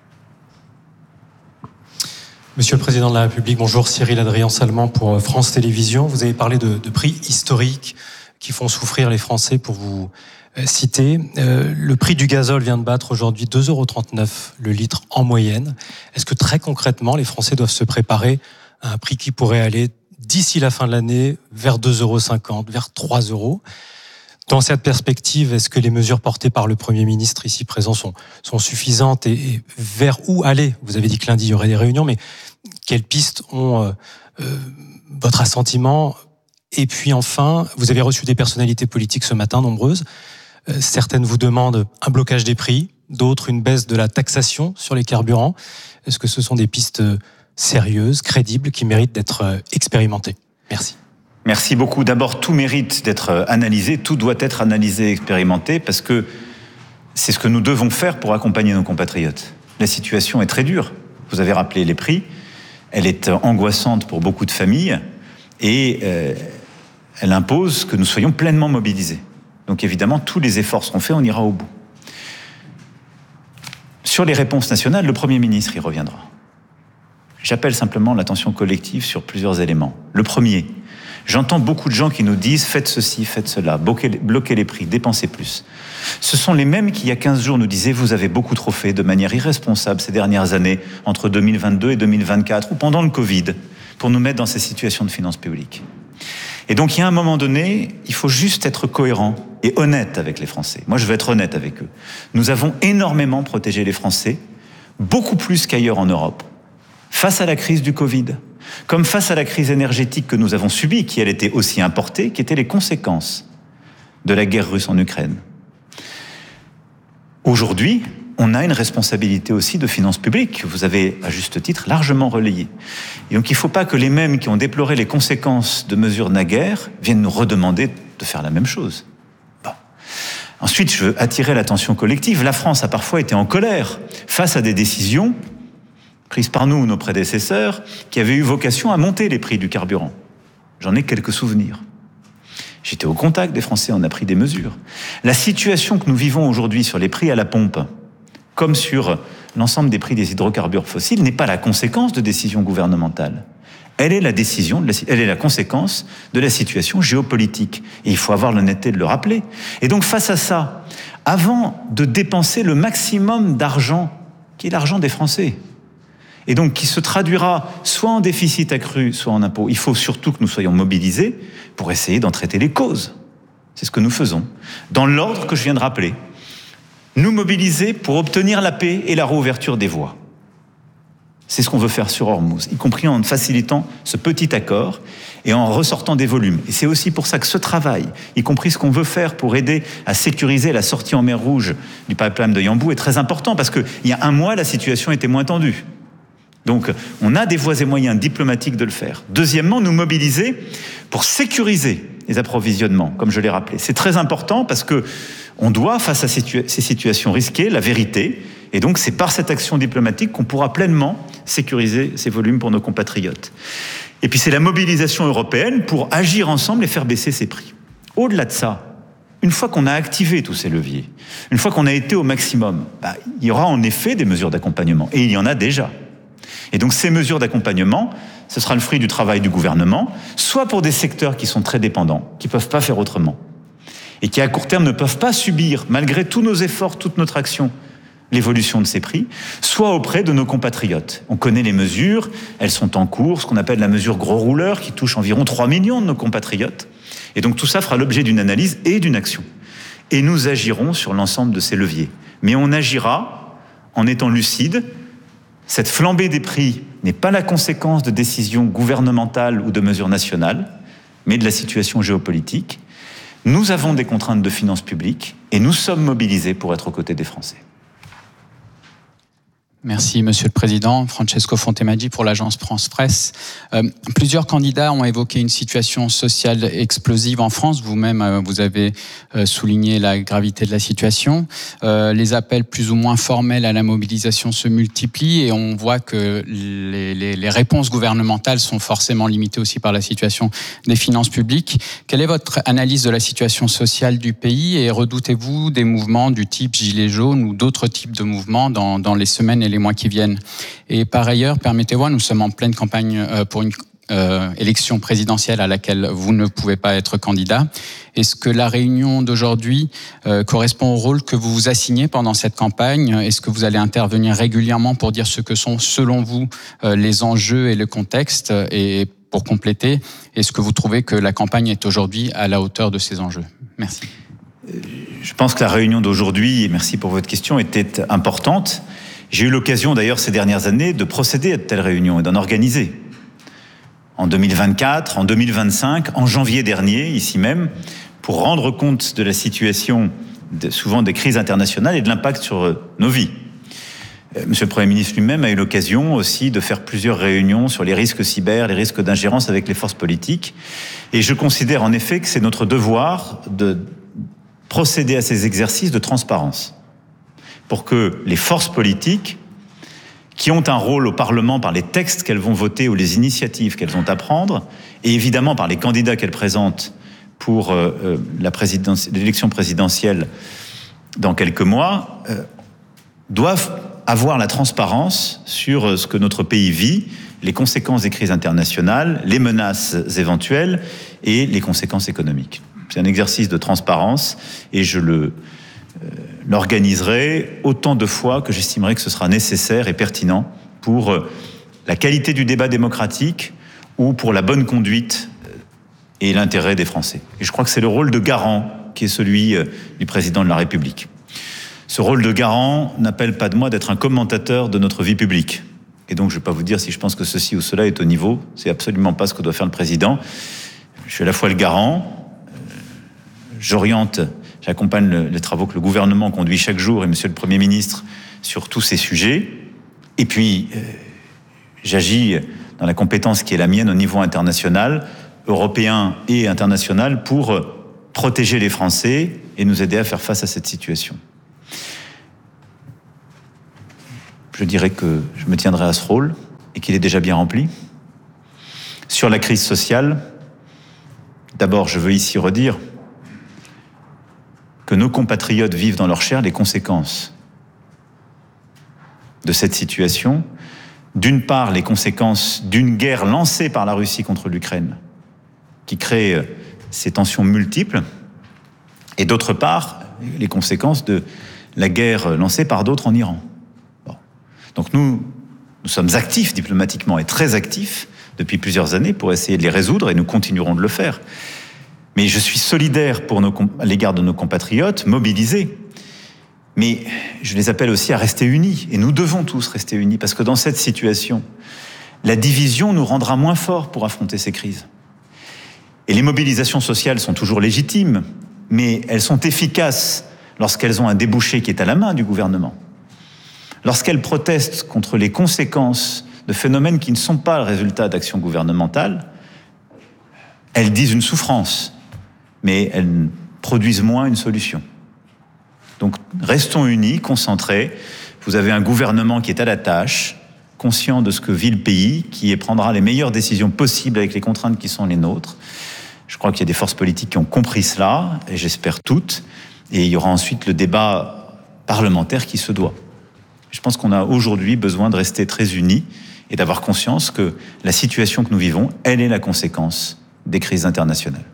Monsieur le Président de la République, bonjour, Cyril Adrien-Salmon pour France Télévisions. Vous avez parlé de, de prix historiques qui font souffrir les Français, pour vous citer. Euh, le prix du gazole vient de battre aujourd'hui deux euros trente-neuf le litre en moyenne. Est-ce que très concrètement, les Français doivent se préparer à un prix qui pourrait aller d'ici la fin de l'année vers deux euros cinquante, vers trois euros? Dans cette perspective, est-ce que les mesures portées par le Premier ministre ici présent sont, sont suffisantes et, et vers où aller? Vous avez dit que lundi, il y aurait des réunions, mais quelles pistes ont euh, euh, votre assentiment? Et puis enfin, vous avez reçu des personnalités politiques ce matin, nombreuses. Euh, certaines vous demandent un blocage des prix, d'autres une baisse de la taxation sur les carburants. Est-ce que ce sont des pistes sérieuses, crédibles, qui méritent d'être expérimentées? Merci. Merci beaucoup. D'abord, tout mérite d'être analysé, tout doit être analysé et expérimenté, parce que c'est ce que nous devons faire pour accompagner nos compatriotes. La situation est très dure. Vous avez rappelé les prix. Elle est angoissante pour beaucoup de familles et euh, elle impose que nous soyons pleinement mobilisés. Donc évidemment, tous les efforts seront faits, on ira au bout. Sur les réponses nationales, le Premier ministre y reviendra. J'appelle simplement l'attention collective sur plusieurs éléments. Le premier, j'entends beaucoup de gens qui nous disent « faites ceci, faites cela, bloquez, bloquez les prix, dépensez plus ». Ce sont les mêmes qui, il y a quinze jours, nous disaient « vous avez beaucoup trop fait de manière irresponsable ces dernières années, entre deux mille vingt-deux et deux mille vingt-quatre, ou pendant le Covid, pour nous mettre dans ces situations de finances publiques ». Et donc, il y a un moment donné, il faut juste être cohérent et honnête avec les Français. Moi, je veux être honnête avec eux. Nous avons énormément protégé les Français, beaucoup plus qu'ailleurs en Europe, face à la crise du Covid, comme face à la crise énergétique que nous avons subie, qui elle était aussi importée, qui étaient les conséquences de la guerre russe en Ukraine. Aujourd'hui, on a une responsabilité aussi de finances publiques, que vous avez, à juste titre, largement relayée. Et donc il ne faut pas que les mêmes qui ont déploré les conséquences de mesures naguère viennent nous redemander de faire la même chose. Bon. Ensuite, je veux attirer l'attention collective. La France a parfois été en colère face à des décisions prises par nous ou nos prédécesseurs qui avaient eu vocation à monter les prix du carburant. J'en ai quelques souvenirs. J'étais au contact des Français, on a pris des mesures. La situation que nous vivons aujourd'hui sur les prix à la pompe, comme sur l'ensemble des prix des hydrocarbures fossiles, n'est pas la conséquence de décisions gouvernementales. Elle est la décision, de la, elle est la conséquence de la situation géopolitique. Et il faut avoir l'honnêteté de le rappeler. Et donc, face à ça, avant de dépenser le maximum d'argent, qui est l'argent des Français, et donc qui se traduira soit en déficit accru, soit en impôts, il faut surtout que nous soyons mobilisés pour essayer d'en traiter les causes. C'est ce que nous faisons, dans l'ordre que je viens de rappeler. Nous mobiliser pour obtenir la paix et la réouverture des voies. C'est ce qu'on veut faire sur Ormuz, y compris en facilitant ce petit accord et en ressortant des volumes. Et c'est aussi pour ça que ce travail, y compris ce qu'on veut faire pour aider à sécuriser la sortie en mer Rouge du pipeline de Yanbu, est très important, parce qu'il y a un mois, la situation était moins tendue. Donc, on a des voies et moyens diplomatiques de le faire. Deuxièmement, nous mobiliser pour sécuriser les approvisionnements, comme je l'ai rappelé. C'est très important parce que on doit, face à ces situations risquées, la vérité. Et donc, c'est par cette action diplomatique qu'on pourra pleinement sécuriser ces volumes pour nos compatriotes. Et puis, c'est la mobilisation européenne pour agir ensemble et faire baisser ces prix. Au-delà de ça, une fois qu'on a activé tous ces leviers, une fois qu'on a été au maximum, bah, il y aura en effet des mesures d'accompagnement. Et il y en a déjà. Et donc, ces mesures d'accompagnement, ce sera le fruit du travail du gouvernement, soit pour des secteurs qui sont très dépendants, qui ne peuvent pas faire autrement, et qui à court terme ne peuvent pas subir, malgré tous nos efforts, toute notre action, l'évolution de ces prix, soit auprès de nos compatriotes. On connaît les mesures, elles sont en cours, ce qu'on appelle la mesure gros rouleur, qui touche environ trois millions de nos compatriotes. Et donc tout ça fera l'objet d'une analyse et d'une action. Et nous agirons sur l'ensemble de ces leviers. Mais on agira en étant lucide. Cette flambée des prix n'est pas la conséquence de décisions gouvernementales ou de mesures nationales, mais de la situation géopolitique. Nous avons des contraintes de finances publiques et nous sommes mobilisés pour être aux côtés des Français. Merci, Monsieur le Président. Francesco Fontemaggi pour l'agence France Presse. Euh, plusieurs candidats ont évoqué une situation sociale explosive en France. Vous-même, euh, vous avez euh, souligné la gravité de la situation. Euh, les appels plus ou moins formels à la mobilisation se multiplient et on voit que les, les, les réponses gouvernementales sont forcément limitées aussi par la situation des finances publiques. Quelle est votre analyse de la situation sociale du pays et redoutez-vous des mouvements du type Gilets jaunes ou d'autres types de mouvements dans, dans les semaines et les mois qui viennent? Et par ailleurs, permettez-moi, nous sommes en pleine campagne pour une euh, élection présidentielle à laquelle vous ne pouvez pas être candidat. Est-ce que la réunion d'aujourd'hui euh, correspond au rôle que vous vous assignez pendant cette campagne? Est-ce que vous allez intervenir régulièrement pour dire ce que sont, selon vous, euh, les enjeux et le contexte? Et pour compléter, est-ce que vous trouvez que la campagne est aujourd'hui à la hauteur de ces enjeux? Merci. Je pense que la réunion d'aujourd'hui, et merci pour votre question, était importante. J'ai eu l'occasion d'ailleurs ces dernières années de procéder à de telles réunions et d'en organiser. En deux mille vingt-quatre, en deux mille vingt-cinq, en janvier dernier, ici même, pour rendre compte de la situation, de, souvent des crises internationales et de l'impact sur nos vies. Monsieur le Premier ministre lui-même a eu l'occasion aussi de faire plusieurs réunions sur les risques cyber, les risques d'ingérence avec les forces politiques. Et je considère en effet que c'est notre devoir de procéder à ces exercices de transparence, pour que les forces politiques, qui ont un rôle au Parlement par les textes qu'elles vont voter ou les initiatives qu'elles ont à prendre, et évidemment par les candidats qu'elles présentent pour euh, la présidence, l'élection présidentielle dans quelques mois, euh, doivent avoir la transparence sur ce que notre pays vit, les conséquences des crises internationales, les menaces éventuelles et les conséquences économiques. C'est un exercice de transparence et je le Euh, l'organiserai autant de fois que j'estimerai que ce sera nécessaire et pertinent pour euh, la qualité du débat démocratique ou pour la bonne conduite et l'intérêt des Français. Et je crois que c'est le rôle de garant qui est celui euh, du président de la République. Ce rôle de garant n'appelle pas de moi d'être un commentateur de notre vie publique. Et donc, je ne vais pas vous dire si je pense que ceci ou cela est au niveau. C'est absolument pas ce que doit faire le président. Je suis à la fois le garant, j'oriente, j'accompagne le, les travaux que le gouvernement conduit chaque jour et Monsieur le Premier ministre sur tous ces sujets. Et puis, euh, j'agis dans la compétence qui est la mienne au niveau international, européen et international, pour protéger les Français et nous aider à faire face à cette situation. Je dirais que je me tiendrai à ce rôle et qu'il est déjà bien rempli. Sur la crise sociale, d'abord, je veux ici redire que nos compatriotes vivent dans leur chair les conséquences de cette situation. D'une part, les conséquences d'une guerre lancée par la Russie contre l'Ukraine, qui crée ces tensions multiples, et d'autre part, les conséquences de la guerre lancée par d'autres en Iran. Bon. Donc nous, nous sommes actifs diplomatiquement et très actifs depuis plusieurs années pour essayer de les résoudre, et nous continuerons de le faire. Mais je suis solidaire pour nos, à l'égard de nos compatriotes, mobilisés. Mais je les appelle aussi à rester unis, et nous devons tous rester unis, parce que dans cette situation, la division nous rendra moins forts pour affronter ces crises. Et les mobilisations sociales sont toujours légitimes, mais elles sont efficaces lorsqu'elles ont un débouché qui est à la main du gouvernement. Lorsqu'elles protestent contre les conséquences de phénomènes qui ne sont pas le résultat d'actions gouvernementales, elles disent une souffrance, mais elles produisent moins une solution. Donc restons unis, concentrés. Vous avez un gouvernement qui est à la tâche, conscient de ce que vit le pays, qui prendra les meilleures décisions possibles avec les contraintes qui sont les nôtres. Je crois qu'il y a des forces politiques qui ont compris cela, et j'espère toutes. Et il y aura ensuite le débat parlementaire qui se doit. Je pense qu'on a aujourd'hui besoin de rester très unis et d'avoir conscience que la situation que nous vivons, elle est la conséquence des crises internationales.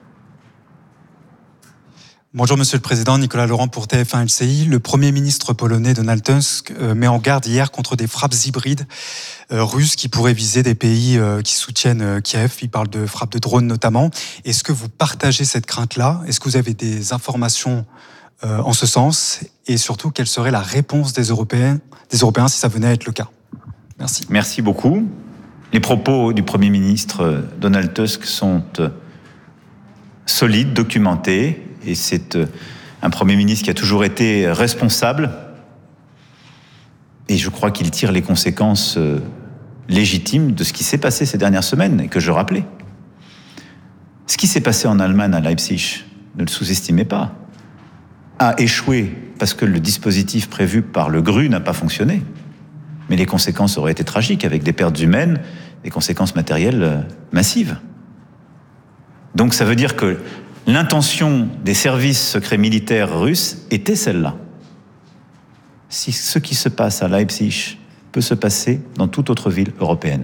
Bonjour Monsieur le Président, Nicolas Laurent pour T F un L C I. Le Premier ministre polonais Donald Tusk met en garde hier contre des frappes hybrides russes qui pourraient viser des pays qui soutiennent Kiev. Il parle de frappes de drones notamment. Est-ce que vous partagez cette crainte-là ? Est-ce que vous avez des informations en ce sens ? Et surtout, quelle serait la réponse des Européens, des Européens si ça venait à être le cas ? Merci. Merci beaucoup. Les propos du Premier ministre Donald Tusk sont solides, documentés. Et c'est un Premier ministre qui a toujours été responsable. Et je crois qu'il tire les conséquences légitimes de ce qui s'est passé ces dernières semaines et que je rappelais. Ce qui s'est passé en Allemagne, à Leipzig, ne le sous-estimez pas, a échoué parce que le dispositif prévu par le G R U n'a pas fonctionné. Mais les conséquences auraient été tragiques, avec des pertes humaines, des conséquences matérielles massives. Donc ça veut dire que l'intention des services secrets militaires russes était celle-là. Si ce qui se passe à Leipzig peut se passer dans toute autre ville européenne.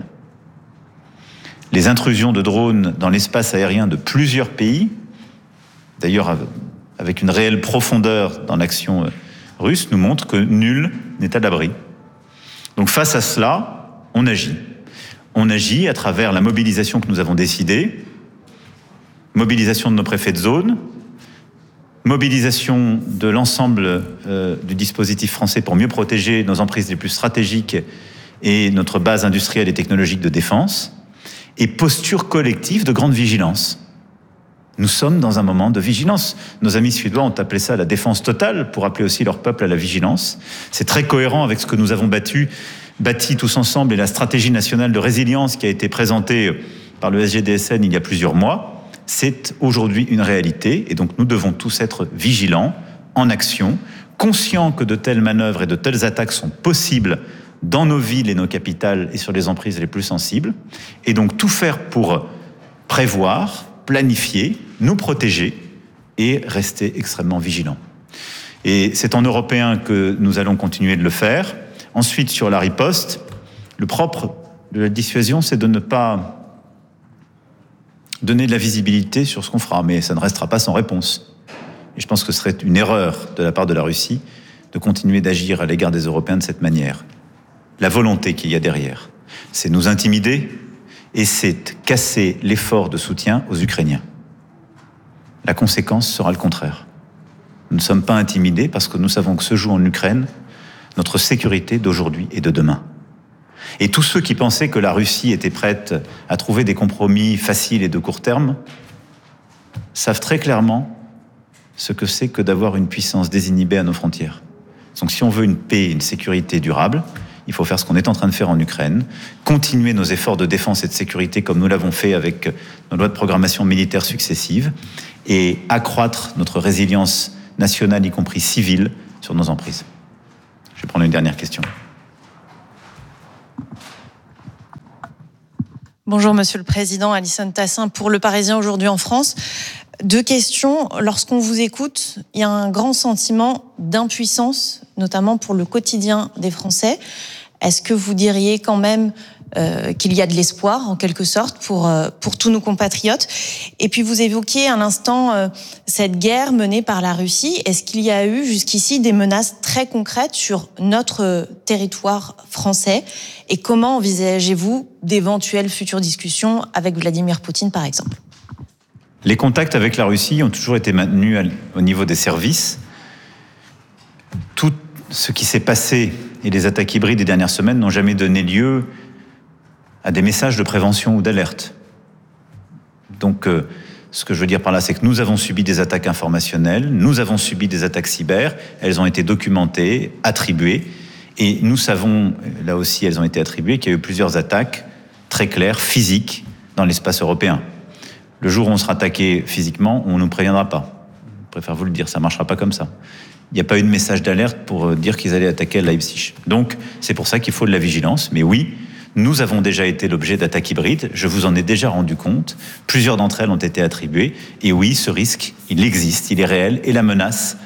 Les intrusions de drones dans l'espace aérien de plusieurs pays, d'ailleurs avec une réelle profondeur dans l'action russe, nous montrent que nul n'est à l'abri. Donc face à cela, on agit. On agit à travers la mobilisation que nous avons décidée, mobilisation de nos préfets de zone, mobilisation de l'ensemble euh, du dispositif français pour mieux protéger nos emprises les plus stratégiques et notre base industrielle et technologique de défense, et posture collective de grande vigilance. Nous sommes dans un moment de vigilance. Nos amis suédois ont appelé ça la défense totale, pour appeler aussi leur peuple à la vigilance. C'est très cohérent avec ce que nous avons battu, bâti tous ensemble, et la stratégie nationale de résilience qui a été présentée par le S G D S N il y a plusieurs mois. C'est aujourd'hui une réalité, et donc nous devons tous être vigilants, en action, conscients que de telles manœuvres et de telles attaques sont possibles dans nos villes et nos capitales et sur les emprises les plus sensibles, et donc tout faire pour prévoir, planifier, nous protéger et rester extrêmement vigilants. Et c'est en européen que nous allons continuer de le faire. Ensuite, sur la riposte, le propre de la dissuasion, c'est de ne pas donner de la visibilité sur ce qu'on fera, mais ça ne restera pas sans réponse. Et je pense que ce serait une erreur de la part de la Russie de continuer d'agir à l'égard des Européens de cette manière. La volonté qu'il y a derrière, c'est nous intimider et c'est casser l'effort de soutien aux Ukrainiens. La conséquence sera le contraire. Nous ne sommes pas intimidés parce que nous savons que se joue en Ukraine notre sécurité d'aujourd'hui et de demain. Et tous ceux qui pensaient que la Russie était prête à trouver des compromis faciles et de court terme savent très clairement ce que c'est que d'avoir une puissance désinhibée à nos frontières. Donc si on veut une paix et une sécurité durable, il faut faire ce qu'on est en train de faire en Ukraine, continuer nos efforts de défense et de sécurité comme nous l'avons fait avec nos lois de programmation militaire successives et accroître notre résilience nationale, y compris civile, sur nos emprises. Je vais prendre une dernière question. Bonjour Monsieur le Président, Alison Tassin pour Le Parisien aujourd'hui en France. Deux questions. Lorsqu'on vous écoute, il y a un grand sentiment d'impuissance, notamment pour le quotidien des Français. Est-ce que vous diriez quand même euh, qu'il y a de l'espoir, en quelque sorte, pour, euh, pour tous nos compatriotes? Et puis vous évoquiez à l'instant euh, cette guerre menée par la Russie. Est-ce qu'il y a eu jusqu'ici des menaces très concrètes sur notre territoire français? Et comment envisagez-vous d'éventuelles futures discussions avec Vladimir Poutine, par exemple? Les contacts avec la Russie ont toujours été maintenus au niveau des services. Tout ce qui s'est passé et les attaques hybrides des dernières semaines n'ont jamais donné lieu à des messages de prévention ou d'alerte. Donc, euh, ce que je veux dire par là, c'est que nous avons subi des attaques informationnelles, nous avons subi des attaques cyber, elles ont été documentées, attribuées, et nous savons, là aussi elles ont été attribuées, qu'il y a eu plusieurs attaques très claires, physiques, dans l'espace européen. Le jour où on sera attaqué physiquement, on ne nous préviendra pas. Je préfère vous le dire, ça ne marchera pas comme ça. Il n'y a pas eu de message d'alerte pour dire qu'ils allaient attaquer Leipzig. Donc, c'est pour ça qu'il faut de la vigilance. Mais oui, nous avons déjà été l'objet d'attaques hybrides. Je vous en ai déjà rendu compte. Plusieurs d'entre elles ont été attribuées. Et oui, ce risque, il existe, il est réel. Et la menace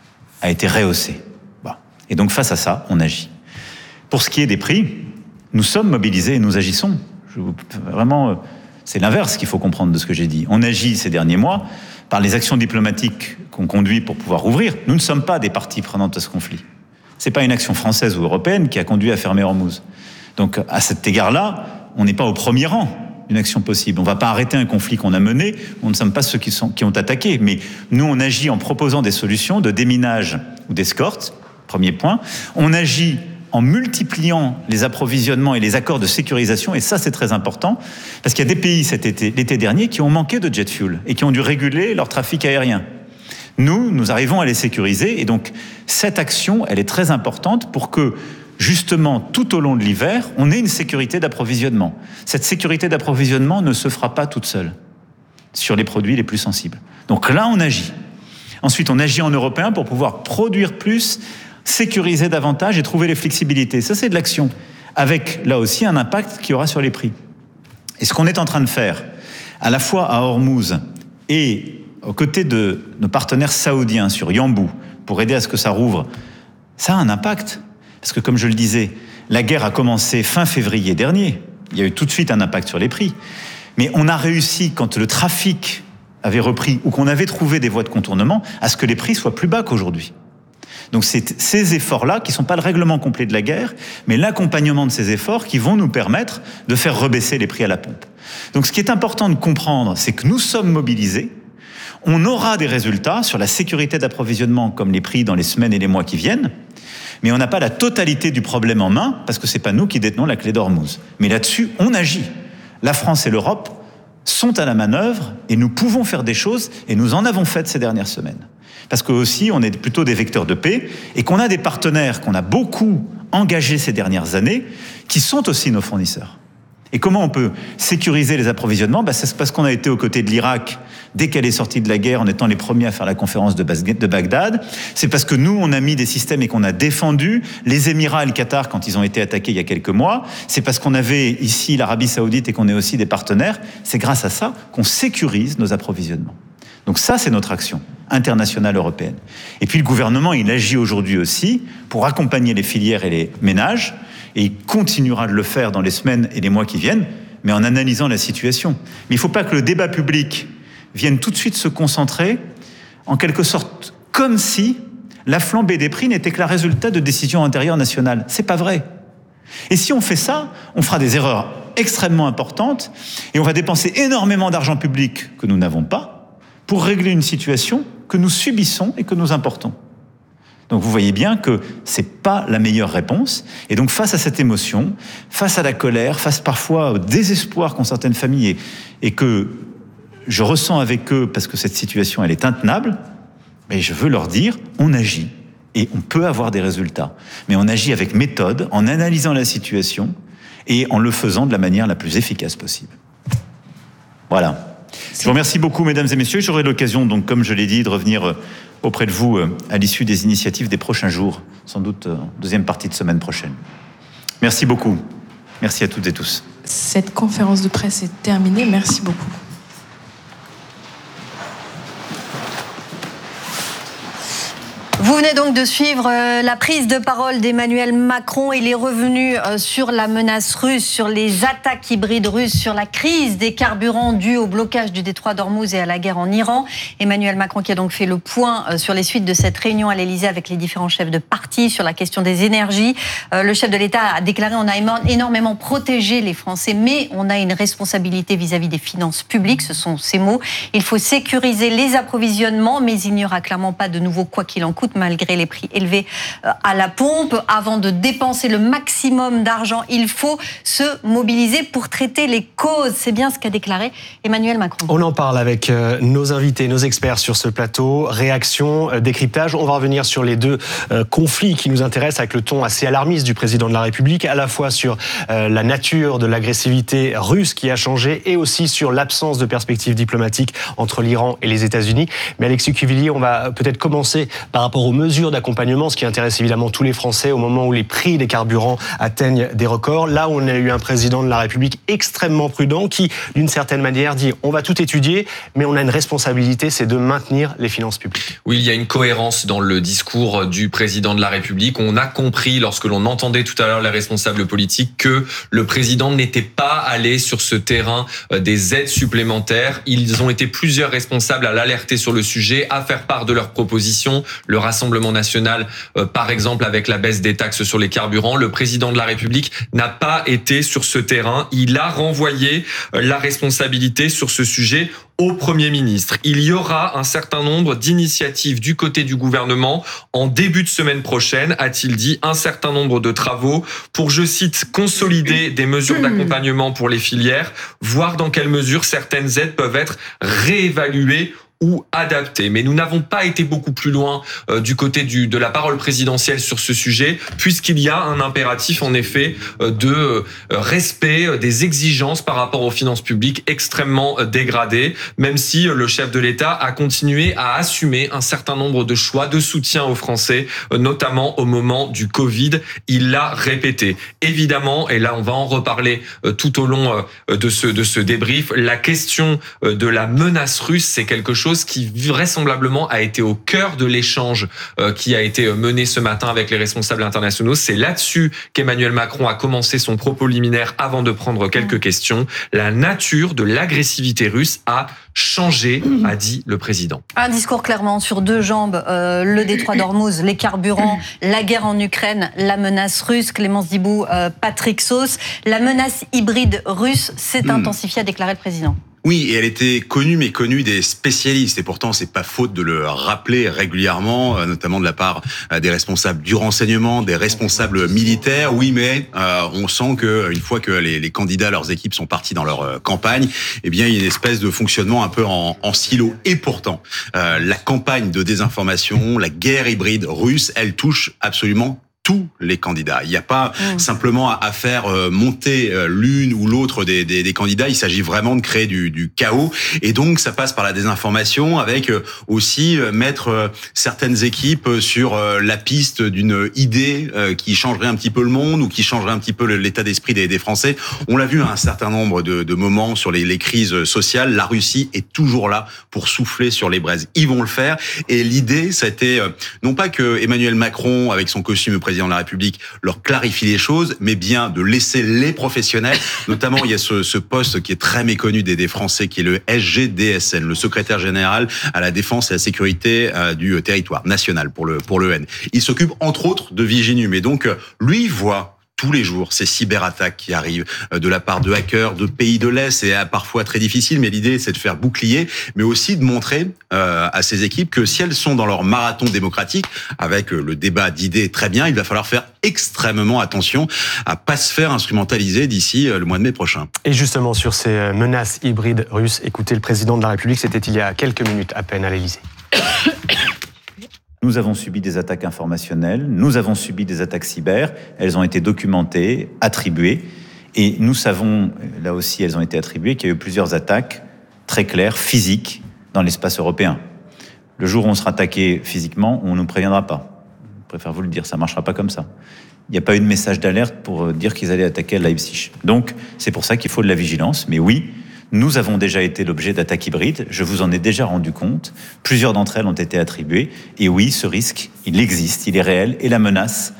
a été rehaussée. Bon. Et donc, face à ça, on agit. Pour ce qui est des prix, nous sommes mobilisés et nous agissons. Je vous, vraiment... C'est l'inverse qu'il faut comprendre de ce que j'ai dit. On agit ces derniers mois par les actions diplomatiques qu'on conduit pour pouvoir ouvrir. Nous ne sommes pas des parties prenantes à ce conflit. Ce n'est pas une action française ou européenne qui a conduit à fermer Hormuz. Donc, à cet égard-là, on n'est pas au premier rang d'une action possible. On ne va pas arrêter un conflit qu'on a mené. On ne sommes pas ceux qui, sont, qui ont attaqué. Mais nous, on agit en proposant des solutions de déminage ou d'escorte. Premier point. On agit en multipliant les approvisionnements et les accords de sécurisation, et ça c'est très important, parce qu'il y a des pays cet été, l'été dernier qui ont manqué de jet fuel et qui ont dû réguler leur trafic aérien. Nous, nous arrivons à les sécuriser, et donc cette action, elle est très importante pour que, justement, tout au long de l'hiver, on ait une sécurité d'approvisionnement. Cette sécurité d'approvisionnement ne se fera pas toute seule sur les produits les plus sensibles. Donc là, on agit. Ensuite, on agit en européen pour pouvoir produire plus, sécuriser davantage et trouver les flexibilités. Ça, c'est de l'action, avec, là aussi, un impact qui aura sur les prix. Et ce qu'on est en train de faire, à la fois à Hormuz et aux côtés de nos partenaires saoudiens sur Yanbu, pour aider à ce que ça rouvre, ça a un impact. Parce que, comme je le disais, la guerre a commencé fin février dernier. Il y a eu tout de suite un impact sur les prix. Mais on a réussi, quand le trafic avait repris, ou qu'on avait trouvé des voies de contournement, à ce que les prix soient plus bas qu'aujourd'hui. Donc c'est ces efforts-là, qui ne sont pas le règlement complet de la guerre, mais l'accompagnement de ces efforts qui vont nous permettre de faire rebaisser les prix à la pompe. Donc ce qui est important de comprendre, c'est que nous sommes mobilisés, on aura des résultats sur la sécurité d'approvisionnement, comme les prix dans les semaines et les mois qui viennent, mais on n'a pas la totalité du problème en main, parce que ce n'est pas nous qui détenons la clé d'Hormuz. Mais là-dessus, on agit. La France et l'Europe sont à la manœuvre, et nous pouvons faire des choses, et nous en avons fait ces dernières semaines. Parce que aussi, on est plutôt des vecteurs de paix, et qu'on a des partenaires qu'on a beaucoup engagés ces dernières années, qui sont aussi nos fournisseurs. Et comment on peut sécuriser les approvisionnements? Bah, c'est parce qu'on a été aux côtés de l'Irak dès qu'elle est sortie de la guerre, en étant les premiers à faire la conférence de Bagdad. C'est parce que nous, on a mis des systèmes et qu'on a défendu les Émirats et le Qatar quand ils ont été attaqués il y a quelques mois. C'est parce qu'on avait ici l'Arabie Saoudite et qu'on est aussi des partenaires. C'est grâce à ça qu'on sécurise nos approvisionnements. Donc ça, c'est notre action internationale européenne. Et puis le gouvernement, il agit aujourd'hui aussi pour accompagner les filières et les ménages, et il continuera de le faire dans les semaines et les mois qui viennent, mais en analysant la situation. Mais il ne faut pas que le débat public vienne tout de suite se concentrer, en quelque sorte, comme si la flambée des prix n'était que le résultat de décisions antérieures nationales. C'est pas vrai. Et si on fait ça, on fera des erreurs extrêmement importantes, et on va dépenser énormément d'argent public que nous n'avons pas, pour régler une situation que nous subissons et que nous importons. Donc vous voyez bien que c'est pas la meilleure réponse. Et donc face à cette émotion, face à la colère, face parfois au désespoir qu'ont certaines familles et, et que je ressens avec eux parce que cette situation elle est intenable, mais je veux leur dire, on agit et on peut avoir des résultats. Mais on agit avec méthode, en analysant la situation et en le faisant de la manière la plus efficace possible. Voilà. Je vous remercie beaucoup, mesdames et messieurs. J'aurai l'occasion, donc, comme je l'ai dit, de revenir auprès de vous à l'issue des initiatives des prochains jours, sans doute en deuxième partie de semaine prochaine. Merci beaucoup. Merci à toutes et tous. Cette conférence de presse est terminée. Merci beaucoup. Vous venez donc de suivre la prise de parole d'Emmanuel Macron. Il est revenu sur la menace russe, sur les attaques hybrides russes, sur la crise des carburants due au blocage du détroit d'Ormuz et à la guerre en Iran. Emmanuel Macron qui a donc fait le point sur les suites de cette réunion à l'Élysée avec les différents chefs de parti sur la question des énergies. Le chef de l'État a déclaré on a énormément protégé les Français, mais on a une responsabilité vis-à-vis des finances publiques. Ce sont ses mots. Il faut sécuriser les approvisionnements, mais il n'y aura clairement pas de nouveau quoi qu'il en coûte, malgré les prix élevés à la pompe. Avant de dépenser le maximum d'argent, il faut se mobiliser pour traiter les causes. C'est bien ce qu'a déclaré Emmanuel Macron. On en parle avec nos invités, nos experts sur ce plateau. Réaction, décryptage. On va revenir sur les deux conflits qui nous intéressent avec le ton assez alarmiste du président de la République, à la fois sur la nature de l'agressivité russe qui a changé et aussi sur l'absence de perspectives diplomatiques entre l'Iran et les États-Unis. Mais Alexis Cuvillier, on va peut-être commencer par rapport aux mesures d'accompagnement, ce qui intéresse évidemment tous les Français au moment où les prix des carburants atteignent des records. Là, on a eu un président de la République extrêmement prudent qui, d'une certaine manière, dit on va tout étudier, mais on a une responsabilité, c'est de maintenir les finances publiques. Oui, il y a une cohérence dans le discours du président de la République. On a compris, lorsque l'on entendait tout à l'heure les responsables politiques, que le président n'était pas allé sur ce terrain des aides supplémentaires. Ils ont été plusieurs responsables à l'alerter sur le sujet, à faire part de leurs propositions. Le Rassemblement national, euh, par exemple, avec la baisse des taxes sur les carburants. Le président de la République n'a pas été sur ce terrain. Il a renvoyé euh, la responsabilité sur ce sujet au Premier ministre. Il y aura un certain nombre d'initiatives du côté du gouvernement en début de semaine prochaine, a-t-il dit, un certain nombre de travaux pour, je cite, consolider des mesures d'accompagnement pour les filières, voir dans quelle mesure certaines aides peuvent être réévaluées ou adapté. Mais nous n'avons pas été beaucoup plus loin euh, du côté du, de la parole présidentielle sur ce sujet, puisqu'il y a un impératif, en effet, euh, de euh, respect euh, des exigences par rapport aux finances publiques extrêmement euh, dégradées, même si euh, le chef de l'État a continué à assumer un certain nombre de choix de soutien aux Français, euh, notamment au moment du Covid. Il l'a répété. Évidemment, et là on va en reparler euh, tout au long euh, de ce, de ce débrief, la question euh, de la menace russe, c'est quelque chose qui vraisemblablement a été au cœur de l'échange euh, qui a été mené ce matin avec les responsables internationaux. C'est là-dessus qu'Emmanuel Macron a commencé son propos liminaire avant de prendre quelques questions. La nature de l'agressivité russe a changé, a dit le président. Un discours clairement sur deux jambes, euh, le détroit d'Ormuz, les carburants, la guerre en Ukraine, la menace russe. Clémence Dibou, euh, Patrick Sauce. La menace hybride russe s'est intensifiée, a déclaré le président. Oui, et elle était connue, mais connue des spécialistes. Et pourtant, c'est pas faute de le rappeler régulièrement, notamment de la part des responsables du renseignement, des responsables militaires. Oui, mais euh, on sent que une fois que les, les candidats, leurs équipes sont partis dans leur campagne, eh bien, il y a une espèce de fonctionnement un peu en, en silo. Et pourtant, euh, la campagne de désinformation, la guerre hybride russe, elle touche absolument tous les candidats. Il n'y a pas mmh. simplement à faire monter l'une ou l'autre des, des, des candidats. Il s'agit vraiment de créer du, du chaos. Et donc, ça passe par la désinformation, avec aussi mettre certaines équipes sur la piste d'une idée qui changerait un petit peu le monde ou qui changerait un petit peu l'état d'esprit des, des Français. On l'a vu à un certain nombre de, de moments sur les, les crises sociales. La Russie est toujours là pour souffler sur les braises. Ils vont le faire. Et l'idée, ça a été non pas que Emmanuel Macron, avec son costume président de la République, leur clarifie les choses, mais bien de laisser les professionnels, notamment il y a ce, ce poste qui est très méconnu des, des Français, qui est le S G D S N, le secrétaire général à la défense et à la sécurité euh, du territoire national pour le pour l'E N. Il s'occupe entre autres de Viginum, et donc lui voit tous les jours ces cyberattaques qui arrivent de la part de hackers de pays de l'Est. C'est parfois très difficile, mais l'idée c'est de faire bouclier, mais aussi de montrer euh, à ces équipes que si elles sont dans leur marathon démocratique, avec le débat d'idées très bien, il va falloir faire extrêmement attention à pas se faire instrumentaliser d'ici le mois de mai prochain. Et justement sur ces menaces hybrides russes, écoutez le président de la République, c'était il y a quelques minutes à peine à l'Élysée. Nous avons subi des attaques informationnelles, nous avons subi des attaques cyber, elles ont été documentées, attribuées, et nous savons, là aussi elles ont été attribuées, qu'il y a eu plusieurs attaques très claires, physiques, dans l'espace européen. Le jour où on sera attaqué physiquement, on ne nous préviendra pas. Je préfère vous le dire, ça ne marchera pas comme ça. Il n'y a pas eu de message d'alerte pour dire qu'ils allaient attaquer Leipzig. Donc, c'est pour ça qu'il faut de la vigilance, mais oui, nous avons déjà été l'objet d'attaques hybrides, je vous en ai déjà rendu compte, plusieurs d'entre elles ont été attribuées, et oui, ce risque, il existe, il est réel, et la menace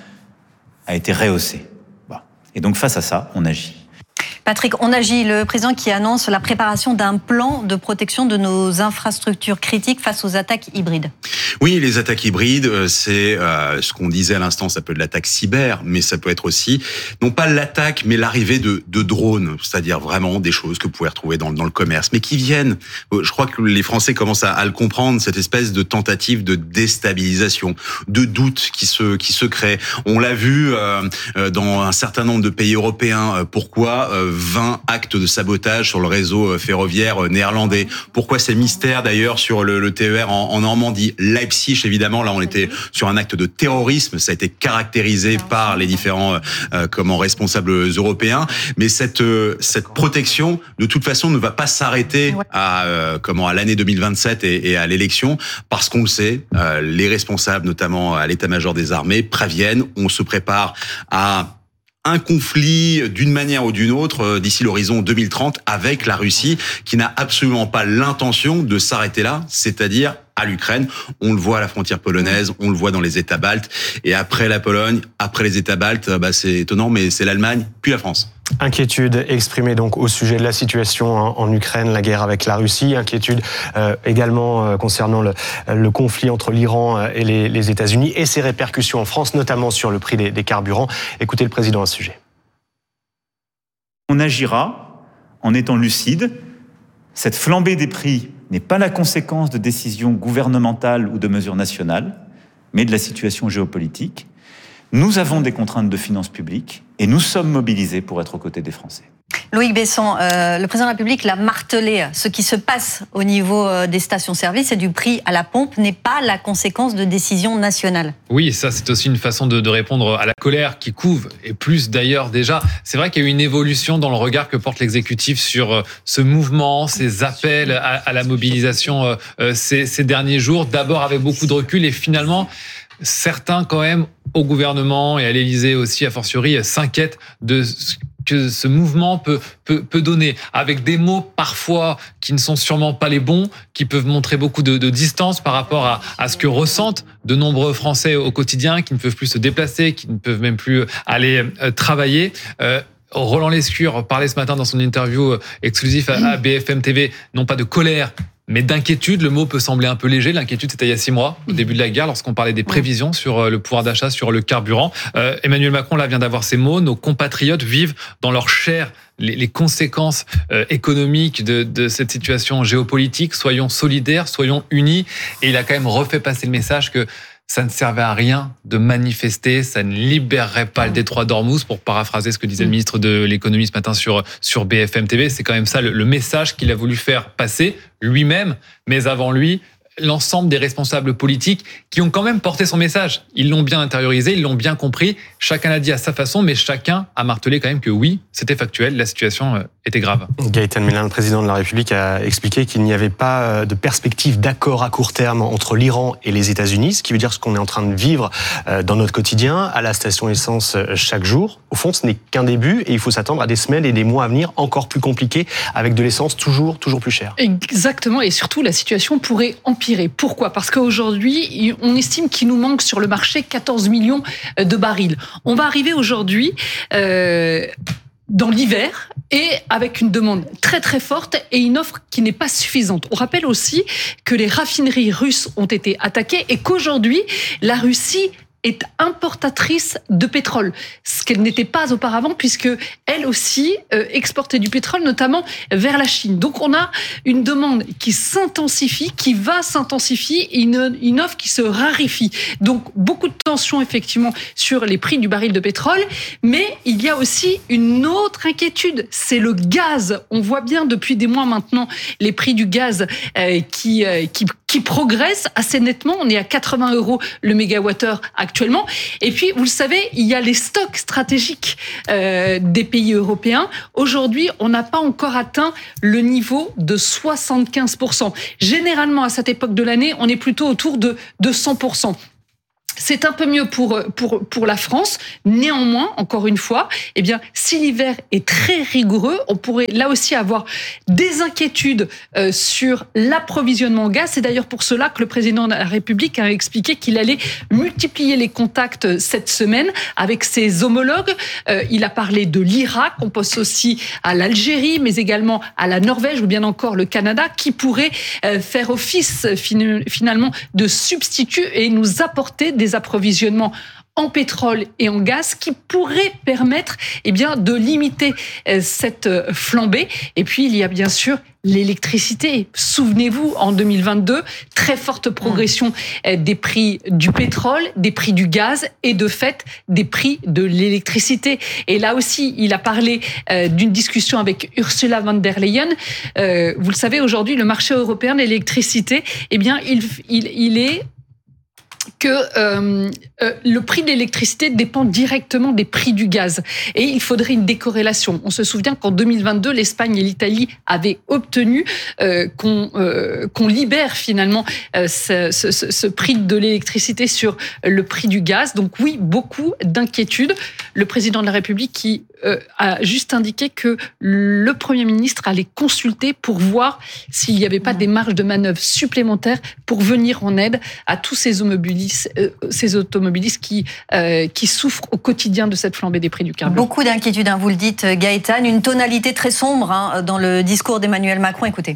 a été rehaussée. Voilà. Et donc face à ça, on agit. Patrick, on agit. Le président qui annonce la préparation d'un plan de protection de nos infrastructures critiques face aux attaques hybrides. Oui, les attaques hybrides, c'est euh, ce qu'on disait à l'instant, ça peut être de l'attaque cyber, mais ça peut être aussi, non pas l'attaque, mais l'arrivée de, de drones, c'est-à-dire vraiment des choses que vous pouvez retrouver dans, dans le commerce, mais qui viennent, je crois que les Français commencent à, à le comprendre, cette espèce de tentative de déstabilisation, de doute qui se, qui se crée. On l'a vu euh, dans un certain nombre de pays européens. Pourquoi euh, vingt actes de sabotage sur le réseau ferroviaire néerlandais? Pourquoi ces mystères d'ailleurs sur le, le T E R en, en Normandie? Leipzig, évidemment, là on était sur un acte de terrorisme, ça a été caractérisé par les différents euh, comment responsables européens, mais cette euh, cette protection de toute façon ne va pas s'arrêter à euh, comment à l'année deux mille vingt-sept et, et à l'élection, parce qu'on le sait, euh, les responsables, notamment à l'état-major des armées, préviennent, on se prépare à un conflit d'une manière ou d'une autre d'ici l'horizon deux mille trente avec la Russie, qui n'a absolument pas l'intention de s'arrêter là, c'est-à-dire à l'Ukraine. On le voit à la frontière polonaise, on le voit dans les États baltes, et après la Pologne, après les États baltes, bah c'est étonnant, mais c'est l'Allemagne, puis la France. Inquiétude exprimée donc au sujet de la situation en Ukraine, la guerre avec la Russie. Inquiétude euh, également euh, concernant le, le conflit entre l'Iran et les, les États-Unis et ses répercussions en France, notamment sur le prix des, des carburants. Écoutez le président à ce sujet. On agira en étant lucide. Cette flambée des prix n'est pas la conséquence de décisions gouvernementales ou de mesures nationales, mais de la situation géopolitique. Nous avons des contraintes de finances publiques et nous sommes mobilisés pour être aux côtés des Français. Loïc Besson, euh, le président de la République l'a martelé. Ce qui se passe au niveau des stations-service et du prix à la pompe n'est pas la conséquence de décisions nationales. Oui, ça c'est aussi une façon de, de répondre à la colère qui couve, et plus d'ailleurs déjà. C'est vrai qu'il y a eu une évolution dans le regard que porte l'exécutif sur ce mouvement, ces appels à, à la mobilisation euh, ces, ces derniers jours. D'abord avec beaucoup de recul, et finalement certains quand même au gouvernement et à l'Élysée aussi, a fortiori, s'inquiètent de ce que ce mouvement peut, peut, peut donner, avec des mots parfois qui ne sont sûrement pas les bons, qui peuvent montrer beaucoup de, de distance par rapport à, à ce que ressentent de nombreux Français au quotidien, qui ne peuvent plus se déplacer, qui ne peuvent même plus aller euh, travailler. Euh, Roland Lescure parlait ce matin dans son interview exclusif à B F M T V, non pas de colère, mais d'inquiétude. Le mot peut sembler un peu léger. L'inquiétude, c'était il y a six mois, au début de la guerre, lorsqu'on parlait des prévisions sur le pouvoir d'achat, sur le carburant. Euh, Emmanuel Macron, là, vient d'avoir ces mots. Nos compatriotes vivent dans leur chair les, les conséquences euh, économiques de, de cette situation géopolitique. Soyons solidaires, soyons unis. Et il a quand même refait passer le message que ça ne servait à rien de manifester, ça ne libérerait pas le détroit d'Ormuz, pour paraphraser ce que disait le ministre de l'économie ce matin sur, sur B F M T V. C'est quand même ça le, le message qu'il a voulu faire passer lui-même, mais avant lui, l'ensemble des responsables politiques qui ont quand même porté son message. Ils l'ont bien intériorisé, ils l'ont bien compris. Chacun l'a dit à sa façon, mais chacun a martelé quand même que oui, c'était factuel, la situation était grave. Gaëtan Mélin, le président de la République, a expliqué qu'il n'y avait pas de perspective d'accord à court terme entre l'Iran et les États-Unis, ce qui veut dire ce qu'on est en train de vivre dans notre quotidien, à la station essence chaque jour. Au fond, ce n'est qu'un début et il faut s'attendre à des semaines et des mois à venir encore plus compliqués, avec de l'essence toujours, toujours plus chère. Exactement, et surtout la situation pourrait empirer. Pourquoi ? Parce qu'aujourd'hui, on estime qu'il nous manque sur le marché quatorze millions de barils. On va arriver aujourd'hui euh, dans l'hiver et avec une demande très très forte et une offre qui n'est pas suffisante. On rappelle aussi que les raffineries russes ont été attaquées et qu'aujourd'hui, la Russie est importatrice de pétrole, ce qu'elle n'était pas auparavant, puisque elle aussi euh, exportait du pétrole, notamment vers la Chine. Donc on a une demande qui s'intensifie, qui va s'intensifier, une, une offre qui se raréfie. Donc beaucoup de tensions effectivement sur les prix du baril de pétrole, mais il y a aussi une autre inquiétude, c'est le gaz. On voit bien depuis des mois maintenant les prix du gaz euh, qui, euh, qui, qui progressent assez nettement. On est à quatre-vingts euros le mégawattheure actuellement. Et puis, vous le savez, il y a les stocks stratégiques euh, des pays européens. Aujourd'hui, on n'a pas encore atteint le niveau de soixante-quinze pour cent. Généralement, à cette époque de l'année, on est plutôt autour de, de cent pour cent. C'est un peu mieux pour, pour, pour la France. Néanmoins, encore une fois, eh bien, si l'hiver est très rigoureux, on pourrait là aussi avoir des inquiétudes euh, sur l'approvisionnement en gaz. C'est d'ailleurs pour cela que le président de la République a expliqué qu'il allait multiplier les contacts cette semaine avec ses homologues. Euh, il a parlé de l'Irak, on pense aussi à l'Algérie, mais également à la Norvège ou bien encore le Canada, qui pourraient euh, faire office finalement de substitut et nous apporter des approvisionnements en pétrole et en gaz qui pourraient permettre eh bien, de limiter cette flambée. Et puis, il y a bien sûr l'électricité. Souvenez-vous, en deux mille vingt-deux, très forte progression des prix du pétrole, des prix du gaz et de fait des prix de l'électricité. Et là aussi, il a parlé d'une discussion avec Ursula von der Leyen. Vous le savez, aujourd'hui, le marché européen de l'électricité, eh bien, il, il, il est que euh, euh, le prix de l'électricité dépend directement des prix du gaz. Et il faudrait une décorrélation. On se souvient qu'en deux mille vingt-deux, l'Espagne et l'Italie avaient obtenu euh, qu'on euh, qu'on libère finalement euh, ce, ce, ce prix de l'électricité sur le prix du gaz. Donc oui, beaucoup d'inquiétudes. Le président de la République qui euh, a juste indiqué que le Premier ministre allait consulter pour voir s'il n'y avait pas des marges de manœuvre supplémentaires pour venir en aide à tous ces automobilistes, euh, ces automobilistes qui, euh, qui souffrent au quotidien de cette flambée des prix du carburant. Beaucoup d'inquiétudes, hein, vous le dites, Gaëtane. Une tonalité très sombre hein, dans le discours d'Emmanuel Macron. Écoutez.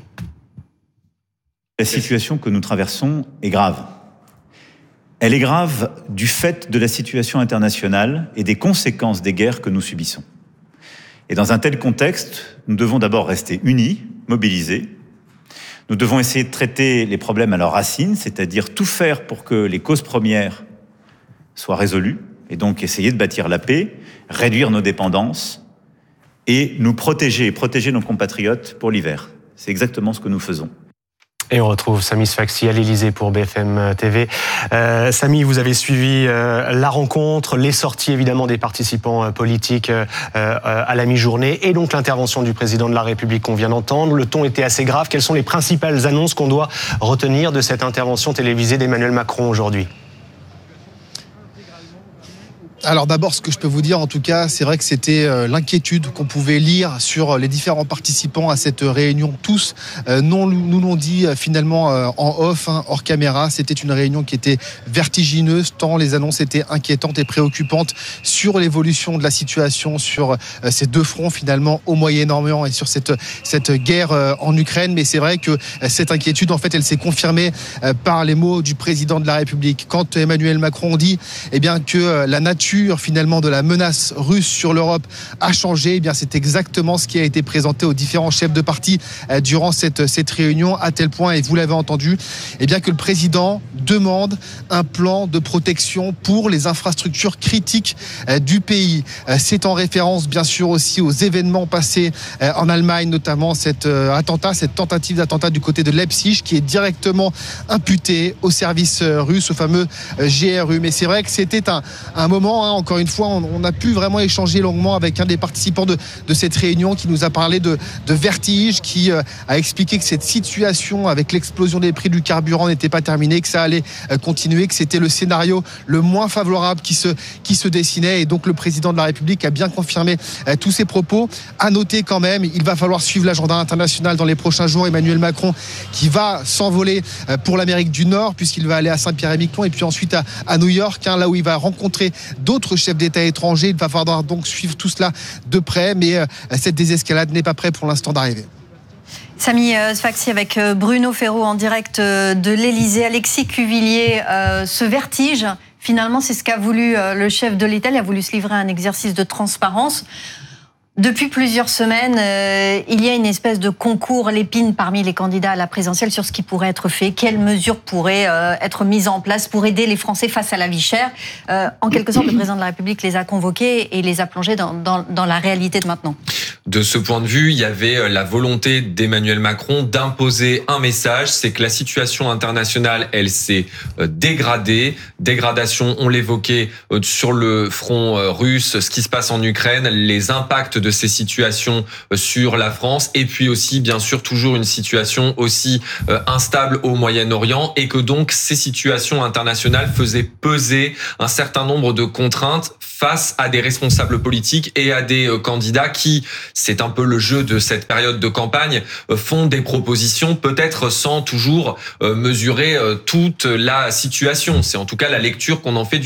La situation que nous traversons est grave. Elle est grave du fait de la situation internationale et des conséquences des guerres que nous subissons. Et dans un tel contexte, nous devons d'abord rester unis, mobilisés. Nous devons essayer de traiter les problèmes à leurs racines, c'est-à-dire tout faire pour que les causes premières soient résolues, et donc essayer de bâtir la paix, réduire nos dépendances et nous protéger, et protéger nos compatriotes pour l'hiver. C'est exactement ce que nous faisons. Et on retrouve Samy Sfaxi à l'Élysée pour B F M T V. Euh, Samy, vous avez suivi euh, la rencontre, les sorties évidemment des participants euh, politiques euh, euh, à la mi-journée et donc l'intervention du président de la République qu'on vient d'entendre. Le ton était assez grave. Quelles sont les principales annonces qu'on doit retenir de cette intervention télévisée d'Emmanuel Macron aujourd'hui ? Alors d'abord, ce que je peux vous dire en tout cas, c'est vrai que c'était euh, l'inquiétude qu'on pouvait lire sur les différents participants à cette réunion. Tous euh, non, nous l'ont dit euh, finalement euh, en off, hein, hors caméra. C'était une réunion qui était vertigineuse, tant les annonces étaient inquiétantes et préoccupantes sur l'évolution de la situation sur euh, ces deux fronts finalement au Moyen-Orient et sur cette, cette guerre euh, en Ukraine. Mais c'est vrai que euh, cette inquiétude, en fait, elle s'est confirmée euh, par les mots du président de la République. Quand Emmanuel Macron dit eh bien, que euh, la nature finalement de la menace russe sur l'Europe a changé, eh bien c'est exactement ce qui a été présenté aux différents chefs de parti durant cette, cette réunion, à tel point, et vous l'avez entendu, eh bien que le président demande un plan de protection pour les infrastructures critiques du pays. C'est en référence bien sûr aussi aux événements passés en Allemagne, notamment cet attentat, cette tentative d'attentat du côté de Leipzig qui est directement imputée au service russe, au fameux G R U. Mais c'est vrai que c'était un, un moment, hein, encore une fois, on, on a pu vraiment échanger longuement avec un des participants de, de cette réunion qui nous a parlé de, de vertige, qui euh, a expliqué que cette situation avec l'explosion des prix du carburant n'était pas terminée, que ça allait euh, continuer, que c'était le scénario le moins favorable qui se, qui se dessinait. Et donc le président de la République a bien confirmé euh, tous ces propos. À noter quand même, il va falloir suivre l'agenda international dans les prochains jours. Emmanuel Macron qui va s'envoler euh, pour l'Amérique du Nord, puisqu'il va aller à Saint-Pierre-et-Miquelon et puis ensuite à, à New York, hein, là où il va rencontrer d'autres chefs d'État étrangers. Il va falloir donc suivre tout cela de près, mais euh, cette désescalade n'est pas prête pour l'instant d'arriver. Samy Sfaxi avec Bruno Ferraud en direct de l'Élysée. Alexis Cuvillier, euh, ce vertige Finalement, c'est ce qu'a voulu le chef de l'État. Il a voulu se livrer à un exercice de transparence. Depuis plusieurs semaines, euh, il y a une espèce de concours l'épine parmi les candidats à la présidentielle sur ce qui pourrait être fait, quelles mesures pourraient euh, être mises en place pour aider les Français face à la vie chère. Euh, en quelque sorte, le président de la République les a convoqués et les a plongés dans, dans, dans la réalité de maintenant. De ce point de vue, il y avait la volonté d'Emmanuel Macron d'imposer un message, c'est que la situation internationale, elle s'est dégradée. Dégradation, on l'évoquait sur le front russe, ce qui se passe en Ukraine, les impacts de ces situations sur la France, et puis aussi, bien sûr, toujours une situation aussi instable au Moyen-Orient, et que donc ces situations internationales faisaient peser un certain nombre de contraintes face à des responsables politiques et à des candidats qui, c'est un peu le jeu de cette période de campagne, font des propositions peut-être sans toujours mesurer toute la situation. C'est en tout cas la lecture qu'on en fait du